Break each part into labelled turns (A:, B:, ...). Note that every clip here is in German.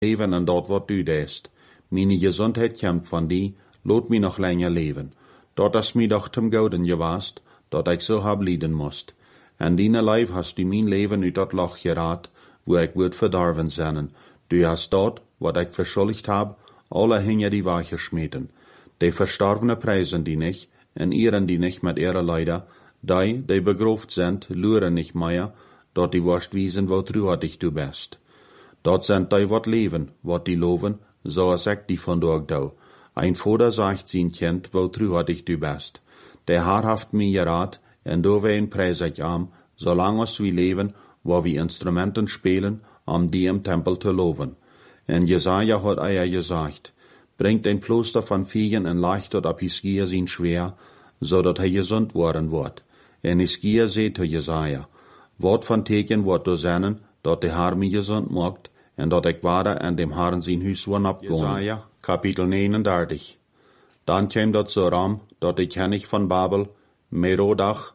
A: leven en dat wat du deest. Meine Gesundheit komt van die, laat mij nog länger leven. Dat is mij doch zum Gouden geweest, dat ik zo hab lijden moest. En dine lijf hast du mijn leven uit dat loch geraad, wo ik word verdorven zijn. Du hast dat, wat ik verschuldigd hab, alle hinge die Wache schmeten. Die Verstorvene preisen die nicht, en ehren die nicht mit ihrer Leider, die begroft sind, luren nicht mehr, dat die worst wiesen, wo truhartig du bist. Dat sind die wat leven, wat die loven, so als ik die vandaag doe. Ein Vater sagt sein Kind, wo truhartig du bist. Der Herr haft mir geraad, en do wein preis ich am, solange als wir leben, wo wir Instrumenten spielen, die im Tempel zu loven. En Jesaja hat gesagt, bringt ein Kloster von Viehen en leicht dort ab Hiskia sein schwer, so dat gesund worden wird. En Hiskia seht zu Jesaja, wat von Teken wird du sennen, dat der Herr mich gesund macht, en dat ich wade an dem Herrn sein Hus worden abgehen. Jesaja, Kapitel 39. Dann käm dat so ram, dat ich kennig von Babel, Merodach,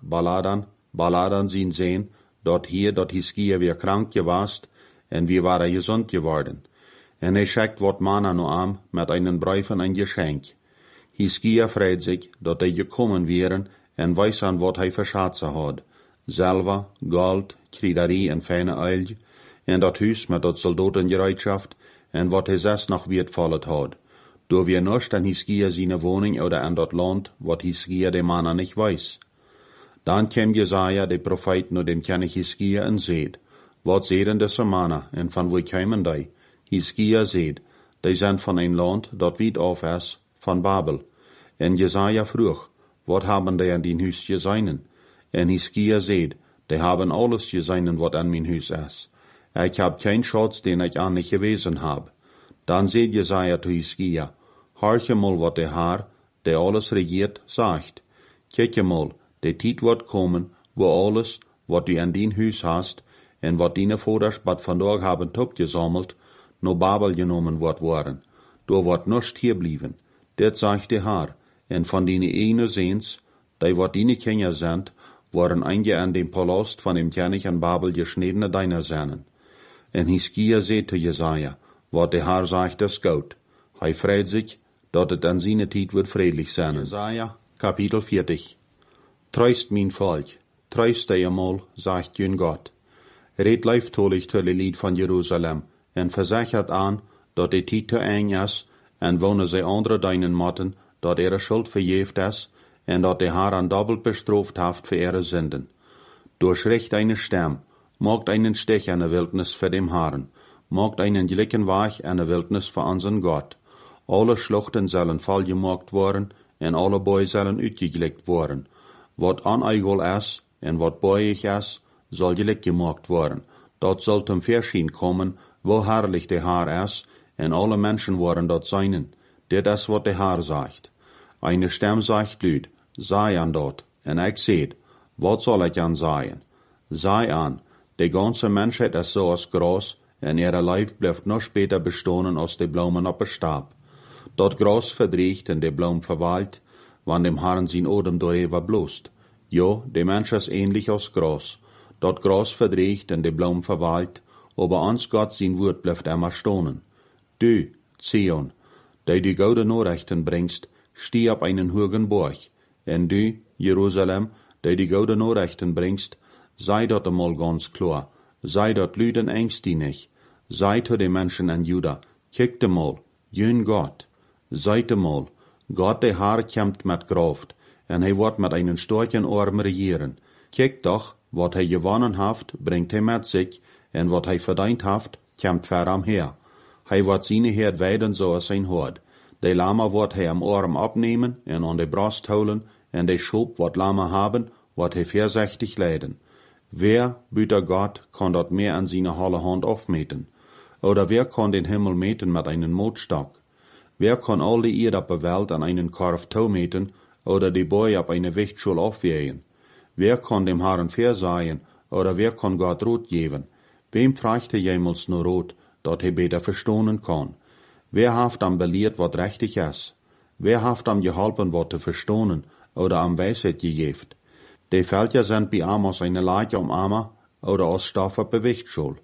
A: Baladan sin sehen, dat Hiskia wir krank gewast, en wir waren gesund geworden. En schickt wat Mana no am, mit einen Brief en ein Geschenk. Hiskia freut sich, dat gekommen wären, en weiß an wat für Schatze hat. Silber, Gold, Kriederie en feine Öl, en dat Hus mit dat Soldatengereitschaft, en wat es noch wertvollet hat. Do wir nicht an Hiskia seine Wohnung oder an dat Land, wat Hiskia de Mana nicht weiß. Dann käm Jesaja, der Prophet, nur dem König Hiskia en seht, wat sehen des Mana, en von wo kämen die? Hiskia seht, die sind von ein Land, dat weit auf ist, von Babel. En Jesaja fruch, wat haben die an din Hus geseinen? En Hiskia seht, die haben alles geseinen, wat an mein Hus ist. Ich hab kein Schatz, den ich an nicht gewesen hab. Dann seht Jesaja zu Hiskia, horche mal, wat der Herr, der alles regiert, sagt. Kicke mal, der Tiet wird kommen, wo alles, wat du an din Hus hast, en wat dine Voders bad vandaag haben gesammelt, no Babel genommen wird worden. Du wird nicht hier blieben. Det sagt der Herr, en von dine eine Sehens, die wat dine Kinder sind, waren einige an dem Palast von dem König an Babel geschnittene deiner seinen. En Hiskia seht zu Jesaja, wat der Herr sagt, ist gut. Freut sich, dat het an seine Tiet wird friedlich sein. Jesaja, Kapitel 40. Treust mein Volk, treust dir mal, sagt jün Gott. Red leiftolig zu Lied von Jerusalem, en versichert an, dat die Tiet zu eng is, en wonen zij andere deinen motten, dat ihre Schuld verjeft is, en dat der Herr an doppelt bestraft haft für ihre Sünden. Durchricht eine Stamm, mogt einen Stich an der Wildnis für dem Herrn, mogt einen glicken Weich an der Wildnis für unseren Gott. Alle Schluchten sollen vollgemogt worden, en alle Bäume sollen uitgeglickt worden. Wat aneigel is, en wat bäuig is, soll gelick gemogt worden. Dat soll zum Verschien kommen, wo herrlich der Herr is, en alle Menschen waren dort seinen. Dit is wat der Herr sagt. Eine Stimme sagt Lüd, sei an dort, en ich seht, wat soll ich an sagen? Sei an, die ganze Menschheit ist so als Gras, en ihre Leib bleibt noch später bestohnen als die Blumen op Stab. Dat Gras verdriecht en die Blum verwalt, wann dem Herrn sein Odem doever bloßt. Jo, die Mensch ist ähnlich als Gras. Dat Gras verdriecht en die Blum verwalt, aber ans Gott sein Wort bleibt immer stohnen. Du, Zion, die du gute Nachrichten bringst, steh auf einen hohen Burg. En du, Jerusalem, die du gute Nachrichten bringst, sei dort einmal ganz klar. Sei dort Lüden ängstlich. Sei zu den Menschen in Juda. Kickt einmal, jün Gott. Seid einmal, Gott der Herr kämpft mit Kraft, en wird mit einen starken Arm regieren. Kickt doch, wat gewonnen haft, bringt mit sich, en wat verdient haft, kämpft am her. Wird seine Herd weiden, so als sein Hort. Die Lama wird am Arm abnehmen, en an die Brust holen, en die Schub, wat Lama haben, wird vorsichtig leiden. Wer, büter Gott, kann dort mehr an seine holle Hand aufmeten? Oder wer kann den Himmel meten mit einem Motstock? Wer kann all die Erde auf der Welt an einen Korf Tau meten oder die Bäume auf eine Wichtschule aufwähen? Wer kann dem Herrn versagen oder wer kann Gott Rot geben? Wem fragt jemals nur Rot, dat besser verstohnen kann? Wer haft am belehrt, wat richtig ist? Wer haft am geholpen, wat zu verstohnen oder am Weisheit gegeft? Die Völker sind bei Amos eine Leiche Armer oder aus Stoff auf der Wichtschule.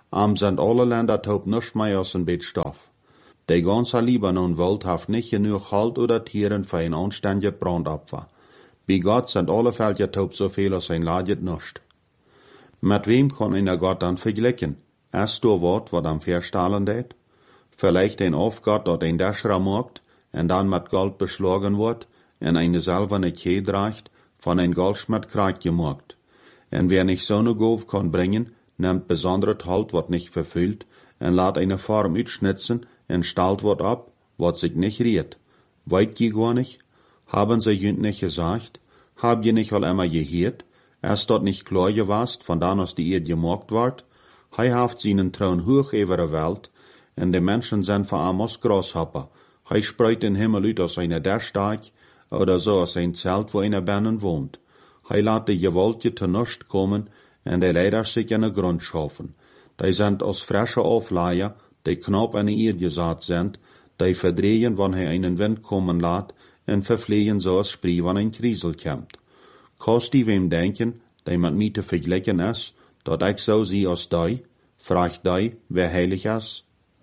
A: Sind alle Länder taub nicht mehr aus dem Bettstoff. Die ganze Libanon-Welt hat nicht genug Halt oder Tieren für ein anständiges Brandopfer. Bei Gott sind alle Völker taub so viel als ein Ladet nicht. Mit wem kann einer Gott dann vergleichen? Erst du Wort, was am Verstahlen det? Vielleicht ein Aufgott, dat ein Däschra macht, und dann mit Gold beschlagen wird, und eine silberne Kette reicht, von ein Goldschmied Kreuz gemacht. Und wer nicht so ne Gove kann bringen, nimmt besondere Halt, wat nicht verfüllt, und lässt eine Form utschnitzen, und stellt wat ab, wat sich nicht rührt. Weit je gar nicht? Haben sie jünd nicht gesagt? Hab je nicht all immer gehört? Erst dort nicht klar gewast, von dann aus die Erde gemacht ward? Hei haft seinen Thron hoch über der Welt, und die Menschen sind von ihm als Grashopper. Hei spreut den Himmel ut aus einer Dächsteig, oder so aus ein Zelt, wo einer Binnen wohnt. Hei lässt die Gewaltje zu Nust kommen, und die Leider sich an den Grund schaffen. Die sind aus frische Aufleier, die knapp an die Erde gesät sind, die verdrehen, wann er einen Wind kommen lässt, und verfliehen so als Spree, wann ein Kriesel kommt. Kannst die wem denken, die mit mir zu vergleichen ist, dat ich so sie als die? Fragt die, wer heilig ist?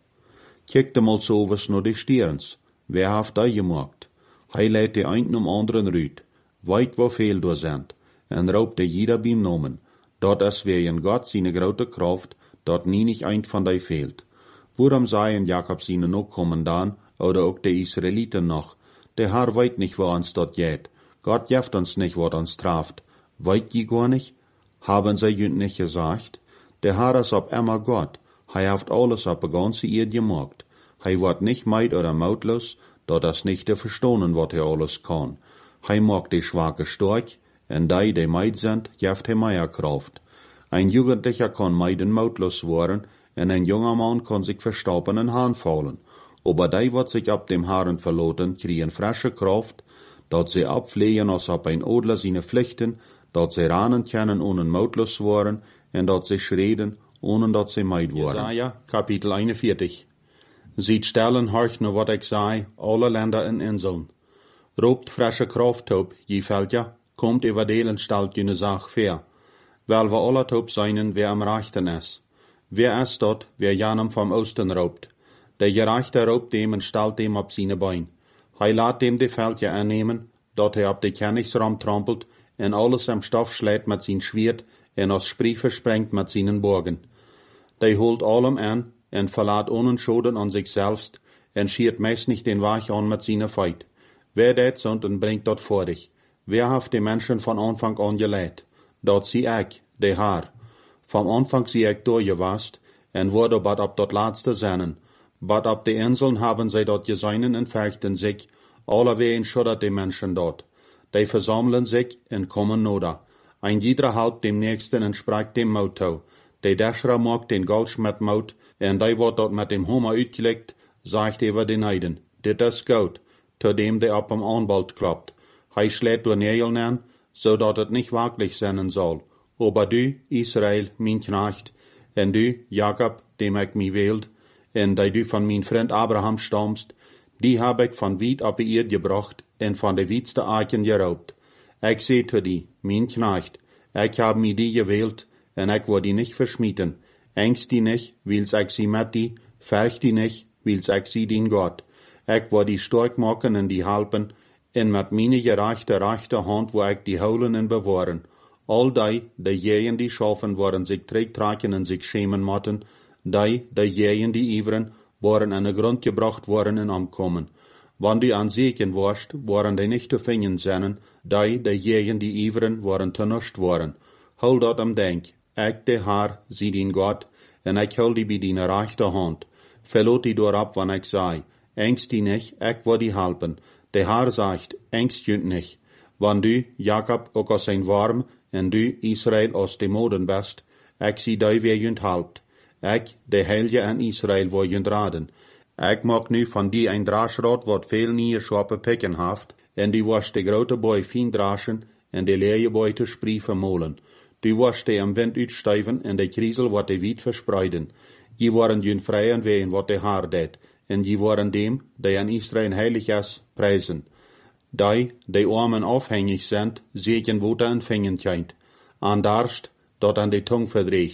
A: Kijkt mal so was nur die Stierens. Wer hat die gemacht? Hij leidt die einen anderen rüt. Weit wo viel do sind. En raubt die jeder beim Namen. Dat is wie in Gott seine grote Kraft, dat nie nicht ein von die fehlt. Warum seien Jakob seine noch kommen dann, oder auch die Israeliten noch? Der Herr weit nicht, wo uns dort geht. Gott jeft uns nicht, wat uns traft. Weit je gar nicht? Haben sie jünd nicht gesagt? Der Herr ist ab immer Gott. Hij haft alles ab der ganze Erde gemacht. Hij wird nicht meid oder mautlos, dat is nicht te verstonen, wat er alles kann. Hij macht die Schwache stark, en die meid sind, jeft hij mehr Kraft. Ein Jugendlicher kann meiden mautlos worden, en ein junger Mann kann sich verstauben en Hahn fallen. Aber die, wat sich ab dem Haaren verloten, kriegen frische Kraft, dat sie abflehen als ab ein Adler seine Pflichten, dat sie ranen können, ohne mautlos worden, en dat sie schreden, ohne dat sie meid worden. Jesaja, Kapitel 41. Sieht stellen, horch nur wat ich sei, alle Länder en Inseln. Roept frische Kraft op, je Völker, kommt über delen stalt jene Sach fair. Weil wir alle top seinen, wer am Rechten ist. Wer ist dort, wer janem vom Osten raubt? Der Gerechte raubt dem und stellt dem ab seine Bein. Hij lässt dem die Völker annehmen, dort er ab die Königsraum trampelt, en alles am Stoff schlägt mit sein Schwert, en aus Spree versprengt mit seinen Borgen. Der holt allem an, en verlässt ohne Schoden an sich selbst, en schiert meist nicht den Weg an mit seiner Feit. Wer det sunt und bringt dort vor dich? Wer haft die Menschen von Anfang an geleidt? Dort sie ich, der Herr. Vom Anfang sie ich durchgewast, en wurde bad ab dort letzte seinen. Bad ab die Inseln haben sie dort geseinen und fechten sich, allerweil schuddert die Menschen dort. Die versammeln sich und kommen noda. Ein jeder halbt dem Nächsten und spricht dem Motto. Die Däschra mag den Goldschmied Maut, en die wird dort mit dem Hummer uitgelegt, sagt über den Heiden. Dit is gut, zu dem der ab am Anwalt klappt. Hij schlägt door Nägeln an, so dat het nicht wirklich sein soll. Aber du, Israel, mein Knecht, en du, Jakob, dem ich mich wählt, en die du von mein Freund Abraham stammst, die hab ich von weit ab die Erde gebracht, en von de weitste Eichen geraubt. Ich seh zu die, mein Knecht, ich hab mich die gewählt, en ich will die nicht verschmieden. Ängst die nicht, wils ich sie mit die, fürcht die nicht, wils ich sie den Gott. Ich will die stark machen en die halpen, en mit meine gerechte rechte Hand wo ich die holen en bewahren. All die jähen die schaffen, waren sich trägtragen en sich schämen motten, die jähen die iveren, waren an den Grund gebracht worden en ankommen. Wann die an Segen warst, waren die nicht zu finden seinen, die jähen die iveren, waren zu nust worden. Hol dat am Denk, ich der Herr, sie den Gott, en ich hol die bei deiner rechte Hand. Verlot die door ab, wann ich sei. Ängst die nicht, ich will die halpen. Der Herr sagt, ängst jünd nicht. Wann du, Jakob, auch aus ein Warm, en du, Israel, aus dem Moden bist, ich sie die wer jünd halpt. Ich, der Heilige an Israel, wo jünd raden. Ich mag nu von die ein Draschrad, wat veel nie scharpe Picken haft, en die was de grote boy fin draschen, en de leie boy te Spree vermolen. Die was de am Wind uitstuiven, en de kriesel wat de wiet verspreiden. Die waren jünd vrij en ween wat de Haar deed, en die waren dem, die an Israel heilig is, prijzen. Die armen afhängig sind, sehen wo der empfängen scheint. An darst, dat an de Tung verdreht.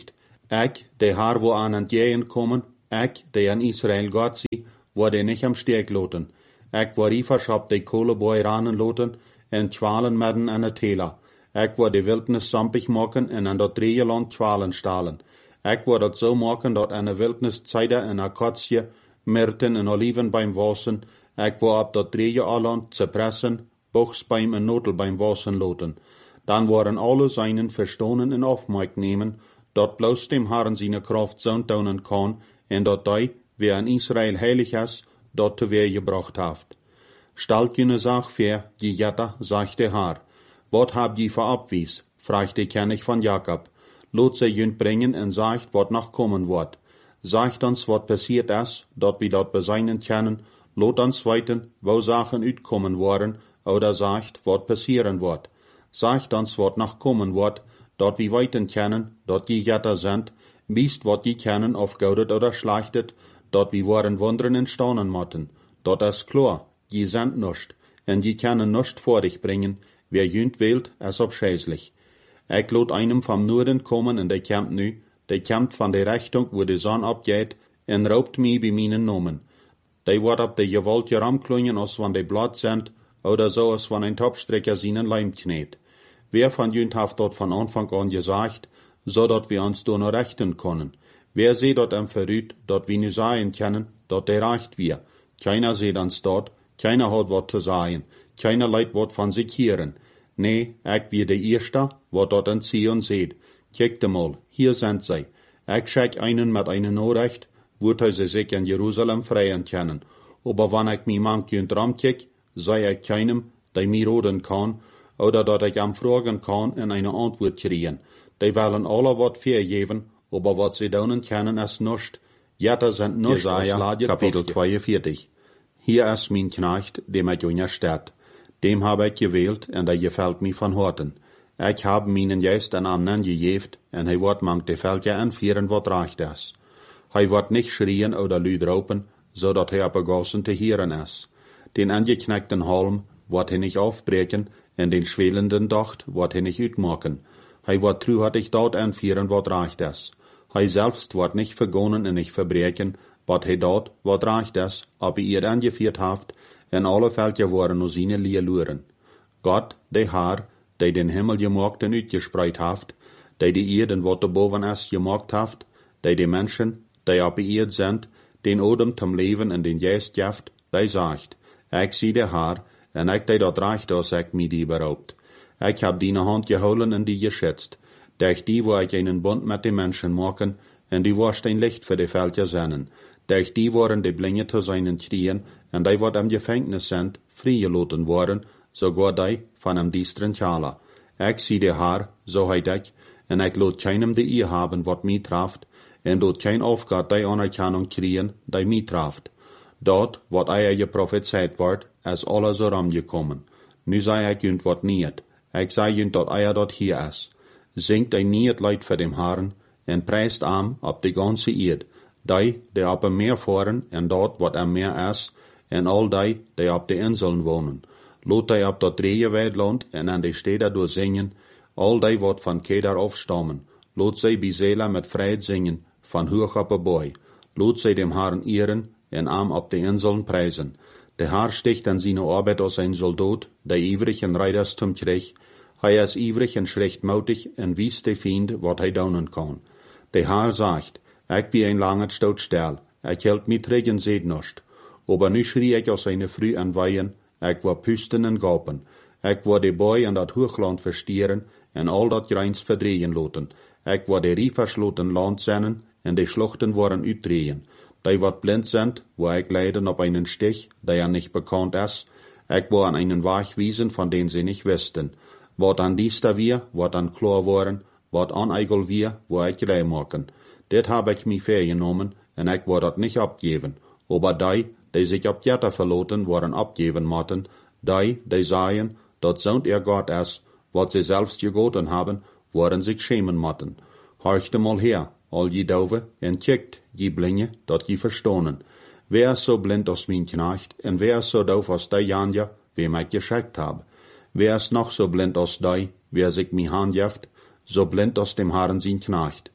A: Ik, de haar wo aan het jeën komen, ik, de aan Israël God zie, word niet am steek loten. Ik word iefers op de koleboy ranen loten, en twalen midden aan het tela. Ik word de wildnis sampig maken en aan dat drieë land twalen stalen. Ik word het zo maken dat aan de wildnis zijde en akatie, myrten en oliven beim wassen. Ik word op dat drieë land zepressen, bochsbeim en notelbeim wassen loten. Dan worden alle zijnen verstonen en afmaak nemen, dat bloos dem Herren zijn kracht zo'n tonen kan, en dat hij, wie aan Israël heilig is, dat teweeg gebracht heeft. Stelt je zag ver, die jetta, zegt de Haar. Wat heb je voor abwies? Vraagt de König van Jacob. Laat ze junt brengen en zegt wat nog komen wordt. Zegt ons wat passiert is, dat we dat bezijnen kennen. Laat ons weten, wo Sachen uitkomen worden, oder zegt wat passieren wordt. Zegt ons wat nog komen wordt, dat we weten kennen, dat die jetta sind, biest wat die kennen of goudet oder schlechtet, dat we worden wonderen en staunen motten. Dat is klar, je sind nuscht, en je kennen nuscht vor dich bringen, wer jünt wählt, is abscheißlich. Ik laat einem vom Norden kommen en de kämpt nu, de kämpt van de Richtung, wo de zon opgeht, en raubt mij bij mijn nomen. De wordt op de gewoltje ramklungen, als van de blad sind, oder so als van een Topstrecker seinen Leim kneet. Wer von jünt heeft dat van Anfang an gesagt, zodat wir uns da noch rechten können? Wer seht dat am verrüht, dat wir nu sagen können, dat der reicht wir? Keiner seht uns dort, keiner hat wat zu sagen, keiner leit wat von sich hören. Nee, ik wie de Erste, wat dat in Zion seht. Kijkt mal, hier sind sie. Ik schick einen mit einer Nachricht, wird sie sich in Jerusalem freien können. Aber wenn ich mi mank jünt ramkijk, sei ich keinem, der mir roden kann, oder dat ich am fragen kann en eine Antwort kriegen. Die wollen alle wat vergeben, aber wat sie daunen können ist nuscht. Jette sind nuscht. Jesaja, Kapitel 42. Hier ist mein Knecht, dem ich untersteht. Dem habe ich gewählt, en der gefällt mir von Horten. Ich habe meinen Geist an anderen gegeben, en hij wird mank de Völker anführen, wat recht ist. Hij wird nicht schrien oder lüd ropen, so dat hij begossen te hören ist. Den angeknackten Halm wird hij nicht aufbreken, en den schwelenden Docht wird hij nicht uitmaken. Hij wird treuhartig dort anführen, wat recht ist. Hij selbst wird nicht vergonnen en nicht verbreken, wat hij dort, wat recht ist, aber ihr angeführt haft, en alle Völker worden nur seine Leer luren. Gott, der Herr, der den Himmel gemacht en uitgespreid haft, der die Erde wat erboven ist gemacht haft, der die Menschen, die op die Erde sind, den Odem zum Leben en den Geist jaft, der sagt, ich zie der Herr, en ik dat recht als ik mij die beraubt. Ik heb die Hand gehouden en die geschätzt, durch die wo ich einen Bund mit den Menschen machen, en die worst ein Licht für die Völker sennen. Durch die waren die Blinde zu seinen Knien, en die wat im Gefängnis sind, freigelassen worden, sogar die von einem diesteren Thaler. Ich zie der Herr, so heit ich, en ich lot keinem die Ehe haben, wat mich traft, en lot kein Aufgabe die Anerkennung kriegen, die mich traft. Dort, wat eier je prophezeit wordt, is alles so ramgekommen. Nu sei ich jünt wat niet. Ich sei jünt dat eier dat hier is. Zingt ein niet Leid für dem Herrn, en preist am op die ganze Erde. Die op een meer fahren, en dort wat am Meer is, en al die op de Inseln wohnen. Lot die op dat drieë Weidland, en aan de steden door zingen, al die wat van Kedar afstammen. Lot zij bij Zela met vrijheid zingen, van hoog op een boy. Lot zij dem Herrn ehren, en am op de Inseln preisen. De Herr sticht an seine Arbeit als ein Soldat, der ivrig en reiders zum Krieg. Hij is ivrig en schrechtmautig en wies de Fiend wat hij daunen kan. De Herr sagt, ich bin ein langer Stoutstel, ich hält mit Regen seht nicht. Aber nu schrie ich aus seine Früh an Weihen, ich war Püsten en Gapen. Ich war de Boy an dat Hochland verstieren, en al dat Greins verdrehen loten. Ich war de Rieversloten Land sennen, en de Schluchten waren uitdrehen. Die wat blind sind, wo ich leiden op einen Stich, der nicht bekannt ist. Ich war an einen Weg wiesen, von den sie nicht wussten. Wat an diester wir, wat an klar waren, wat an eigel wir, wo ich gleich machen. Dit habe ich mich vergenommen, en ich war dat nicht abgeben. Aber die sich op Jetta verloten, waren abgeben mochten. Die sagen, dat zo'n Gott ist, wat sie selbst gegoten haben, waren sich schämen mochten. Horchte mal her, all je Dove, en kijkt, je Blinde, dat je verstonen. Wer ist so blind als mein Knecht, en wer ist so doof als die Janja, wem ich geschickt habe? Wer ist noch so blind als die, wer sich mi handjeft, so blind als dem Herrn sein Knecht?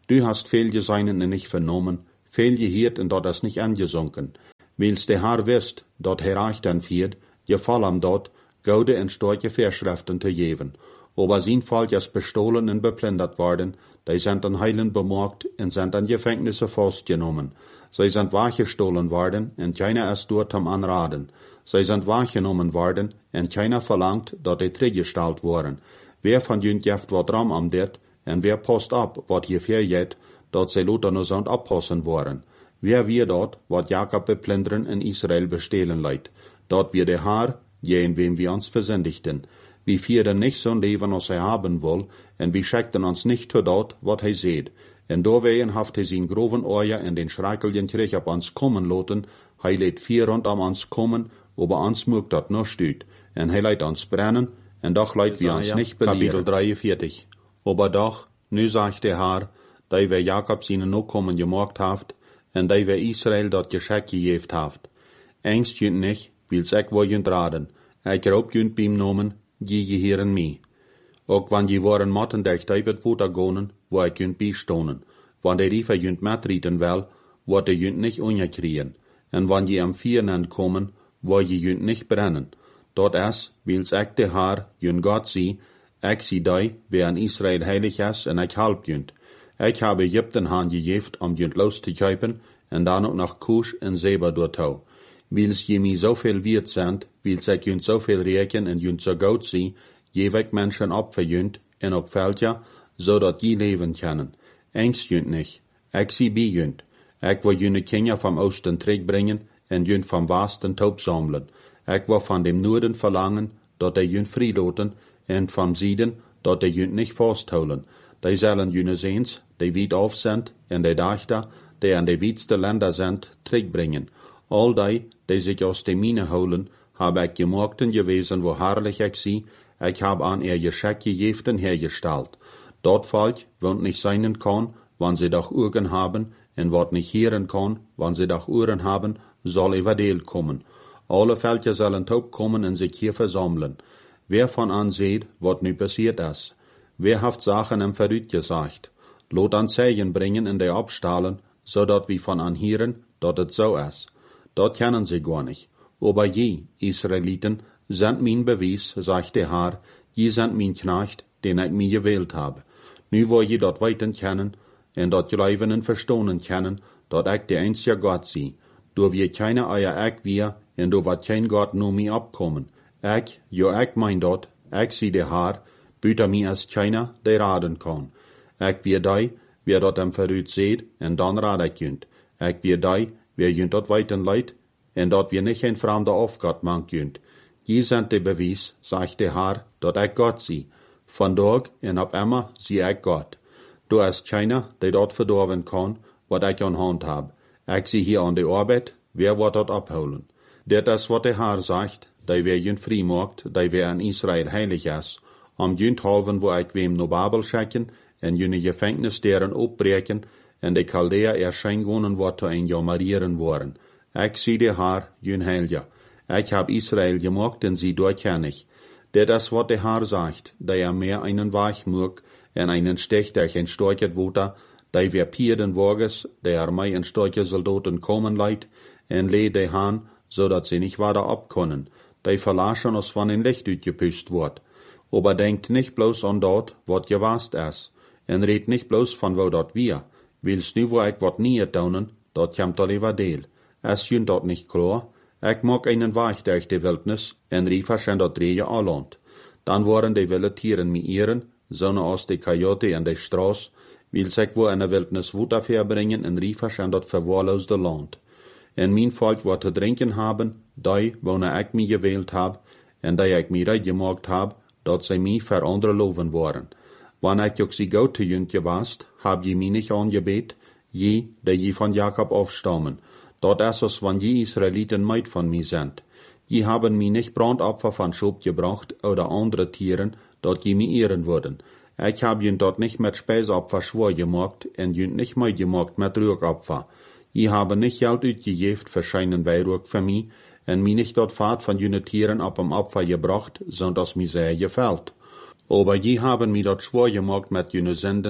A: Du hast viel gesehen und nicht vernommen, viel gehört und dort ist nicht angesunken. Wils der Herr wisst, dort herreicht dann viert, gefall am dort, gode und starke Verschriften zu geben. Aber sein Volk ist bestohlen und beplündert worden, die sind an Heilen bemorgt und sind an Gefängnisse festgenommen. Sie sind wachgestohlen worden und keiner ist dort am Anraden. Sie sind wahrgenommen worden und keiner verlangt, dass die zurückgestellt worden. Wer von jünt jeft wat ram am dit, en wer post ab, wat hier verjet, dat sie Lothar no sound abpassen worden. Wer wir dort, wat Jakob beplündern in Israel bestehlen leid. Dort wir der Herr, jen wem wir uns versündigten. Wie vieren nicht so'n Leben, als er haben will, en wie scheckten uns nicht zu dort, wat hij seht. En doorwegen haft hij zijn groven Oje en den schreikeljen Krieg op ons kommen loten, hij lädt vier rund am ons kommen, aber ons mögt dat noch stüt, en hij lädt ons brennen, en doch leid wir uns nicht belieren. Kapitel 43. Aber doch, nu sagt der Herr, da wir Jakob seinen Nachkommen gemorgt haft, en da wir Israel dort Geschenk gegeben haft. Ängst jünt nicht, wils ich wo jünt raden, ich raub jünt beim Nomen, je gehören mi. Ook wann je waren matten der Steibet Wutter gonen, wo ich jünt bistonen. Wann der Riefer jünt matrieten will, wo der jünt nicht unkriegen. En wann je am Viernen kommen, wo je jünt nicht brennen. Dort es, wils ich der Herr, jünt Gott sie, ich sie dei, wer an Israel heilig ist, en ich halb jünt. Ich habe Ägypten han gegeft, jünt loszukäupen, en dann auch nach Kusch en Seba dortau. Wils je mi so viel wert sind, wils ich jünt so viel reken en jünt so gut sie, je ik Menschen opverjünt en op Veldja, zodat je leven können. Engst jünt nicht. Ich sie bijünt. Ich will jüne Kinder vom Osten terugbringen en jünt vom Westen taub sammeln. Ich will von dem Norden verlangen, dat jünt friedloten en vom Süden, dat jünt nicht festholen. Die sollen jüne Seens, die weit auf sind, en die Dachter, die an die weitste Länder sind, terugbringen. All die sich aus der Mine holen, habe ich gemorgten gewesen, wo herrlich ich sie, ich habe an ihr Geschenk gegeben hergestellt. Dort Volk, wohnt nicht sein kann, wann sie doch Augen haben, und wat nicht hören kann, wann sie doch Ohren haben, soll überdeel kommen. Alle Völker sollen taub kommen und sich hier versammeln. Wer von an seht, wat nu passiert ist? Wer haft Sachen im Verrüt gesagt? Lot an Zeichen bringen in der Abstahlen, so dat wie von an hören, dat het so ist. Dort kennen sie gar nicht. Aber je, Israeliten, sind mein Beweis, sagt der Herr, je sind mein Knecht, den ich mir gewählt habe. Nu wo je dort weiten kennen, en dort glauben und verstohnen kennen, dort ich der einzige Gott sie. Do wir keine Eier ich wir, en do wat kein Gott nur mir abkommen. Ich mein dort, ich sie der Herr, büter mir als keiner, der raden kann. Ich wir dei, wer dort am Verrüt seht, en dann rad ich jünt. Ich wir dei, wer jünt dort weiten leid, en dort wir nicht ein fremder Aufgott mang jünt. Je sind de Beweis, sagt der Herr, dat ich Gott sie. Von dort en ab immer sie ich Gott. Du ist keiner, der dort verdorben kann, wat ich an Hand hab. Ich sie hier an der Arbeit, wer wird dort abholen? Det ist, wat der Herr sagt, der wer jünt frei macht, der wer an Israel heilig ist, jünt halven, wo ich wem no Babel schicken, en jüne Gefängnis deren opbreken, en de Chaldea erscheinen wat ein Jahr marieren worden. Ich sie der Herr, jün Heilja. Ich hab Israel gemacht, denn sie durchkenn ich. Der das, wat der Herr sagt, der mehr einen Weich mög, en einen Stech, der ein Storchet wuter, der wer Pieren woges, der mei en Storche Soldaten kommen leid, en leh de Han, so dat sie nicht weiter abkonnen, der verlaschen aus von den Licht gepüst wird. Aber denkt nicht bloß an dort, wat gewast ist, en red nicht bloß von wo dort wir, willst nu wo ich wat nie taunen, dort kommt alle Deel. Es jünt dort nicht klar, ich mag einen Weich durch die Wildnis, en Riefer schen dort Drehe alland. Dann waren die wilde Tieren miieren, sonne aus de Coyote en de Straß, will sich wo in der Wildnis Wutter verbringen, en Riefer schen dort verwahrloste Land. En mein Volk wat zu trinken haben, die, wo ich mich gewählt hab, en die ich mir recht gemacht hab, dat sie mich für andere loven waren. Wann ich auch sie gut zu jünt gewast, hab je mich nicht angebet, je, der je von Jakob aufstammen. Dort ist es, wann die Israeliten meid von mir sind. Die haben mir nicht Brandopfer von Schub gebracht oder andere Tieren, dort je mir ehren würden. Ich hab jünt dort nicht mit Speisopfer schwor gemacht, en jünt nicht mehr gemacht mit Rühropfer. Ich habe nicht Geld utgegeben für scheinen Weihrug für mich, en mir nicht dort Fahrt von jüne Tieren ab am Opfer gebracht, sondern das mir sehr gefällt. Aber je haben mir dort schwor gemacht mit jüne Sünden,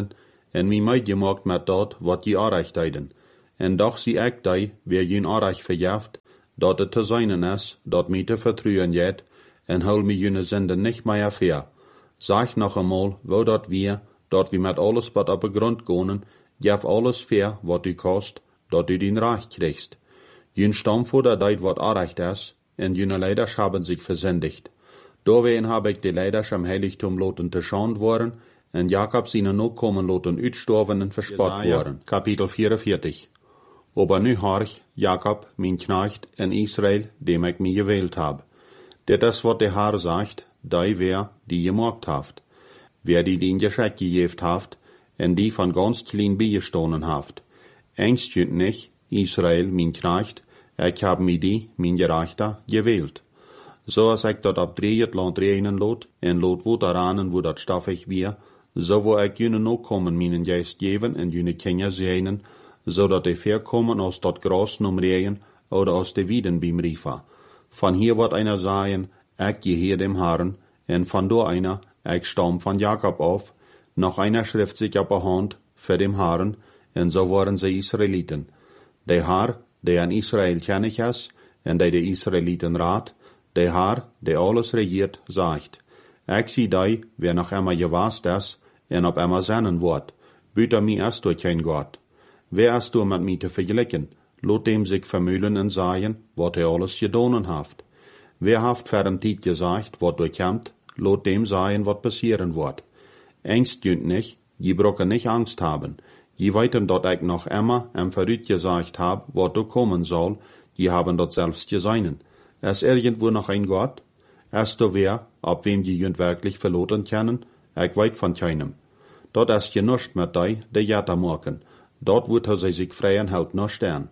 A: en mi meid gemaakt met dat wat je aanrecht deiden. En doch zie ik die, weer jyn aanrecht verjaft, dat het te zijnen is, dat mi te vertrouwen jet, en hol mi jene zinde nicht meer ver. Sag noch einmal, wo dat wir met alles wat op de grond gonen, gef alles ver wat u kost, dat u din recht kriegst. Jyn stamvader deed wat aanrecht is, en jene leiders haben sich versendigt. Doorheen habe ik de leiders am heiligtum loten te schand worden, en Jakob zijn Nachkommen loten uitstorven en verspot worden. Kapitel 44. Aber nu horch, Jakob, mijn knecht, en Israel, dem ik mij gewählt hab. Dit is wat de Herr sagt, die wer die gemaakt haft. Wer die den Geschenk gegeft haft, en die van ganz klein bijgestonen haft. Engst jünt nicht, Israel, mijn knecht, ik hab mij die, mijn gerechter, gewählt. Zoals ik dat op 3 het land regnen lood, en lood woteranen wo dat staffig weer, zo wil ik jene Nachkommen mijn geest geven en jene kinderen zijnen, zodat de verkommen aus dat gras num regen, oder aus de wieden beim Riefa. Van hier wordt einer sagen, ik geheer dem Herrn, en van door einer, ik stam van Jakob auf, noch einer schrift sich op de hand, für dem Herrn, en so waren ze Israeliten. De Herr, der an Israel kennig is, en de Israeliten raad, de Herr, der alles regiert, sagt, ik zie die, wer noch immer gewast is, en op immer seinen wordt, büter mi erst durch kein Gott. Wer ist du mit mir te vergleichen? Lot dem sich vermühlen en sagen, wat alles gedonen haft. Wer haft für den Tiet gesagt, wat durchkämmt, lot dem sagen, wat passieren wird. Angst jünt nicht, je brocke nicht Angst haben. Je weiten dort ich noch immer verrückt gesagt hab, wat du kommen soll, je haben dort selbst geseinen. Ist irgendwo noch ein Gott? Ist du wer, ob wem die jünt wirklich verloren kennen? Ich weit von keinem. Dort ist je nuscht mit die Jetta morgen. Dort wird sie sich freien hält nuscht an.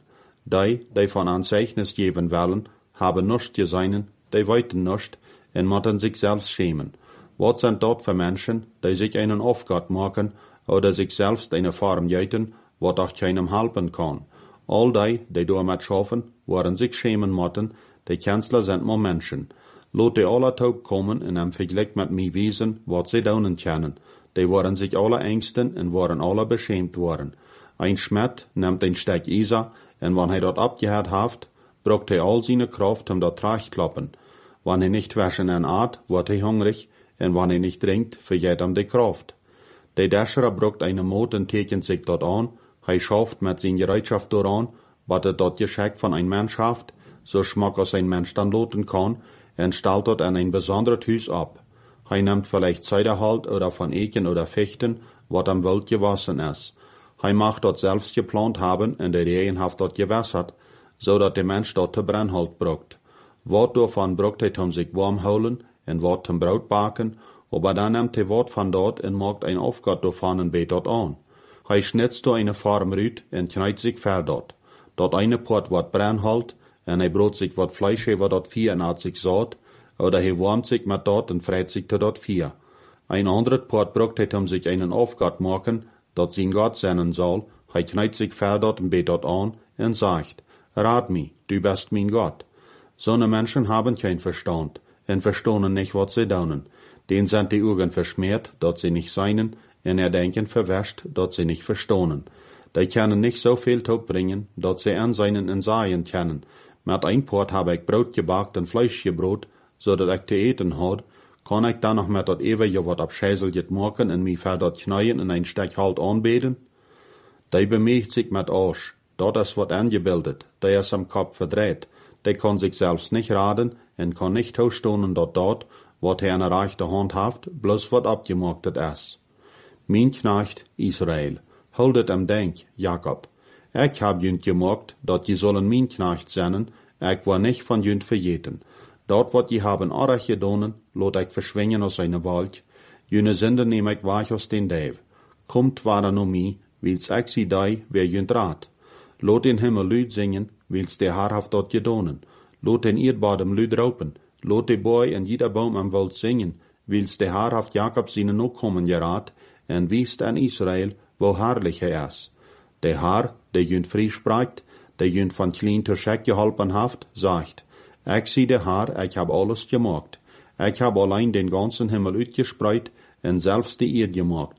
A: Die von Anzeichnis geben wollen, haben nuscht geseinen, die weiten nuscht, en motten sich selbst schämen. Wat sind dort für Menschen, die sich einen Aufgott machen, oder sich selbst eine Form jäten, wat auch keinem helfen kann. All die damit schaffen, waren sich schämen motten, die Kanzler sind nur Menschen. Lot die alle taub kommen in einem Vergleich mit mir wiesen, wat sie daunen kennen. Die waren sich alle ängsten en waren alle beschämt worden. Ein Schmied nimmt ein Stück Isa, en wann dort abgehört haft, braucht all seine Kraft dat trachtklappen. Wann nicht waschen en Art, wird hungrig, en wann nicht trinkt, vergeht die Kraft. Der Däscherer braucht eine Mut en tekent sich dort an, schafft mit seiner Gereitschaft daran, wat dort Geschenk von ein Mensch haft, so schmack als ein Mensch dann loten kann, en stellt dort an ein besonderes Hus ab. Nimmt vielleicht Zederhalt oder von Eken oder Fechten, wat am Wald gewassen ist. Macht dort selbst geplant haben, en der Regen haft dort gewässert, so dat der Mensch dort te Brennholz braucht. Wat davon braucht sich warm holen, en wat zum Brot baken, aber dann nimmt wat von dort en macht ein Aufgott davon en bet dort an. Schnitzt eine Form rüt en kneit sich ver dort. Dort eine Port wat Brennholz, en brot sich wat Fleisch wat dort 84 saat, oder warmt sich mit dort en freit sich te dort 4. Ein anderes Port braucht sich einen Aufgott machen, dat sein Gott seinen soll, kneit sich ver dort en bet dort an, en sagt, rat mi, du bist mein Gott. So'ne Menschen haben kein Verstand, en verstonen nicht, wat sie daunen. Den sind die Augen verschmiert, dat sie nicht seinen, en denken verwäscht, dat sie nicht verstonen. Die können nicht so viel Taub bringen, dat sie an seinen en Saien kennen. Mit ein Port habe ich Brot gebackt en Fleisch gebrot, so dat ich te eten had, kann ich dann noch mit dat ewige wat abscheiselget machen en mi ver dat kneien en ein Stück halt anbeten? Die bemächt sich mit Arsch, dat is wat angebildet, die is am Kopf verdreht, die kann sich selbst nicht raden en kann nicht ausstonen dat, wat in einer rechten Hand haft, bloß wat abgemachtet is. Mein Knecht Israel, holdet am Denk, Jakob. Ich hab jünt gemacht, dat je sollen mein Knecht sein, ich war nicht von jünt verjeten. Dort wat je haben arach gedonen, lot ich verschwingen aus seine Wald, jüne Sünde nehm ich weich aus den Däv. Kommt war no mi, wils ich sie dei, wer jünt rat. Lot den Himmel Lüd singen, wils der Herr haft dort gedonen. Lot den Erdbadem Lüd raupen. Lot de Boy en jeder Baum am Wald singen, wils der Herr haft Jakob seine Nachkommen gerat, en wiest an Israel, wo herrlich er is. Der Herr, der jünt frie spricht, der jünt von klein zur Scheck geholpen haft, sagt, ich sieh der Herr, ich hab alles gemacht. Ich hab allein den ganzen Himmel uitgespreid en selbst die Erde gemacht.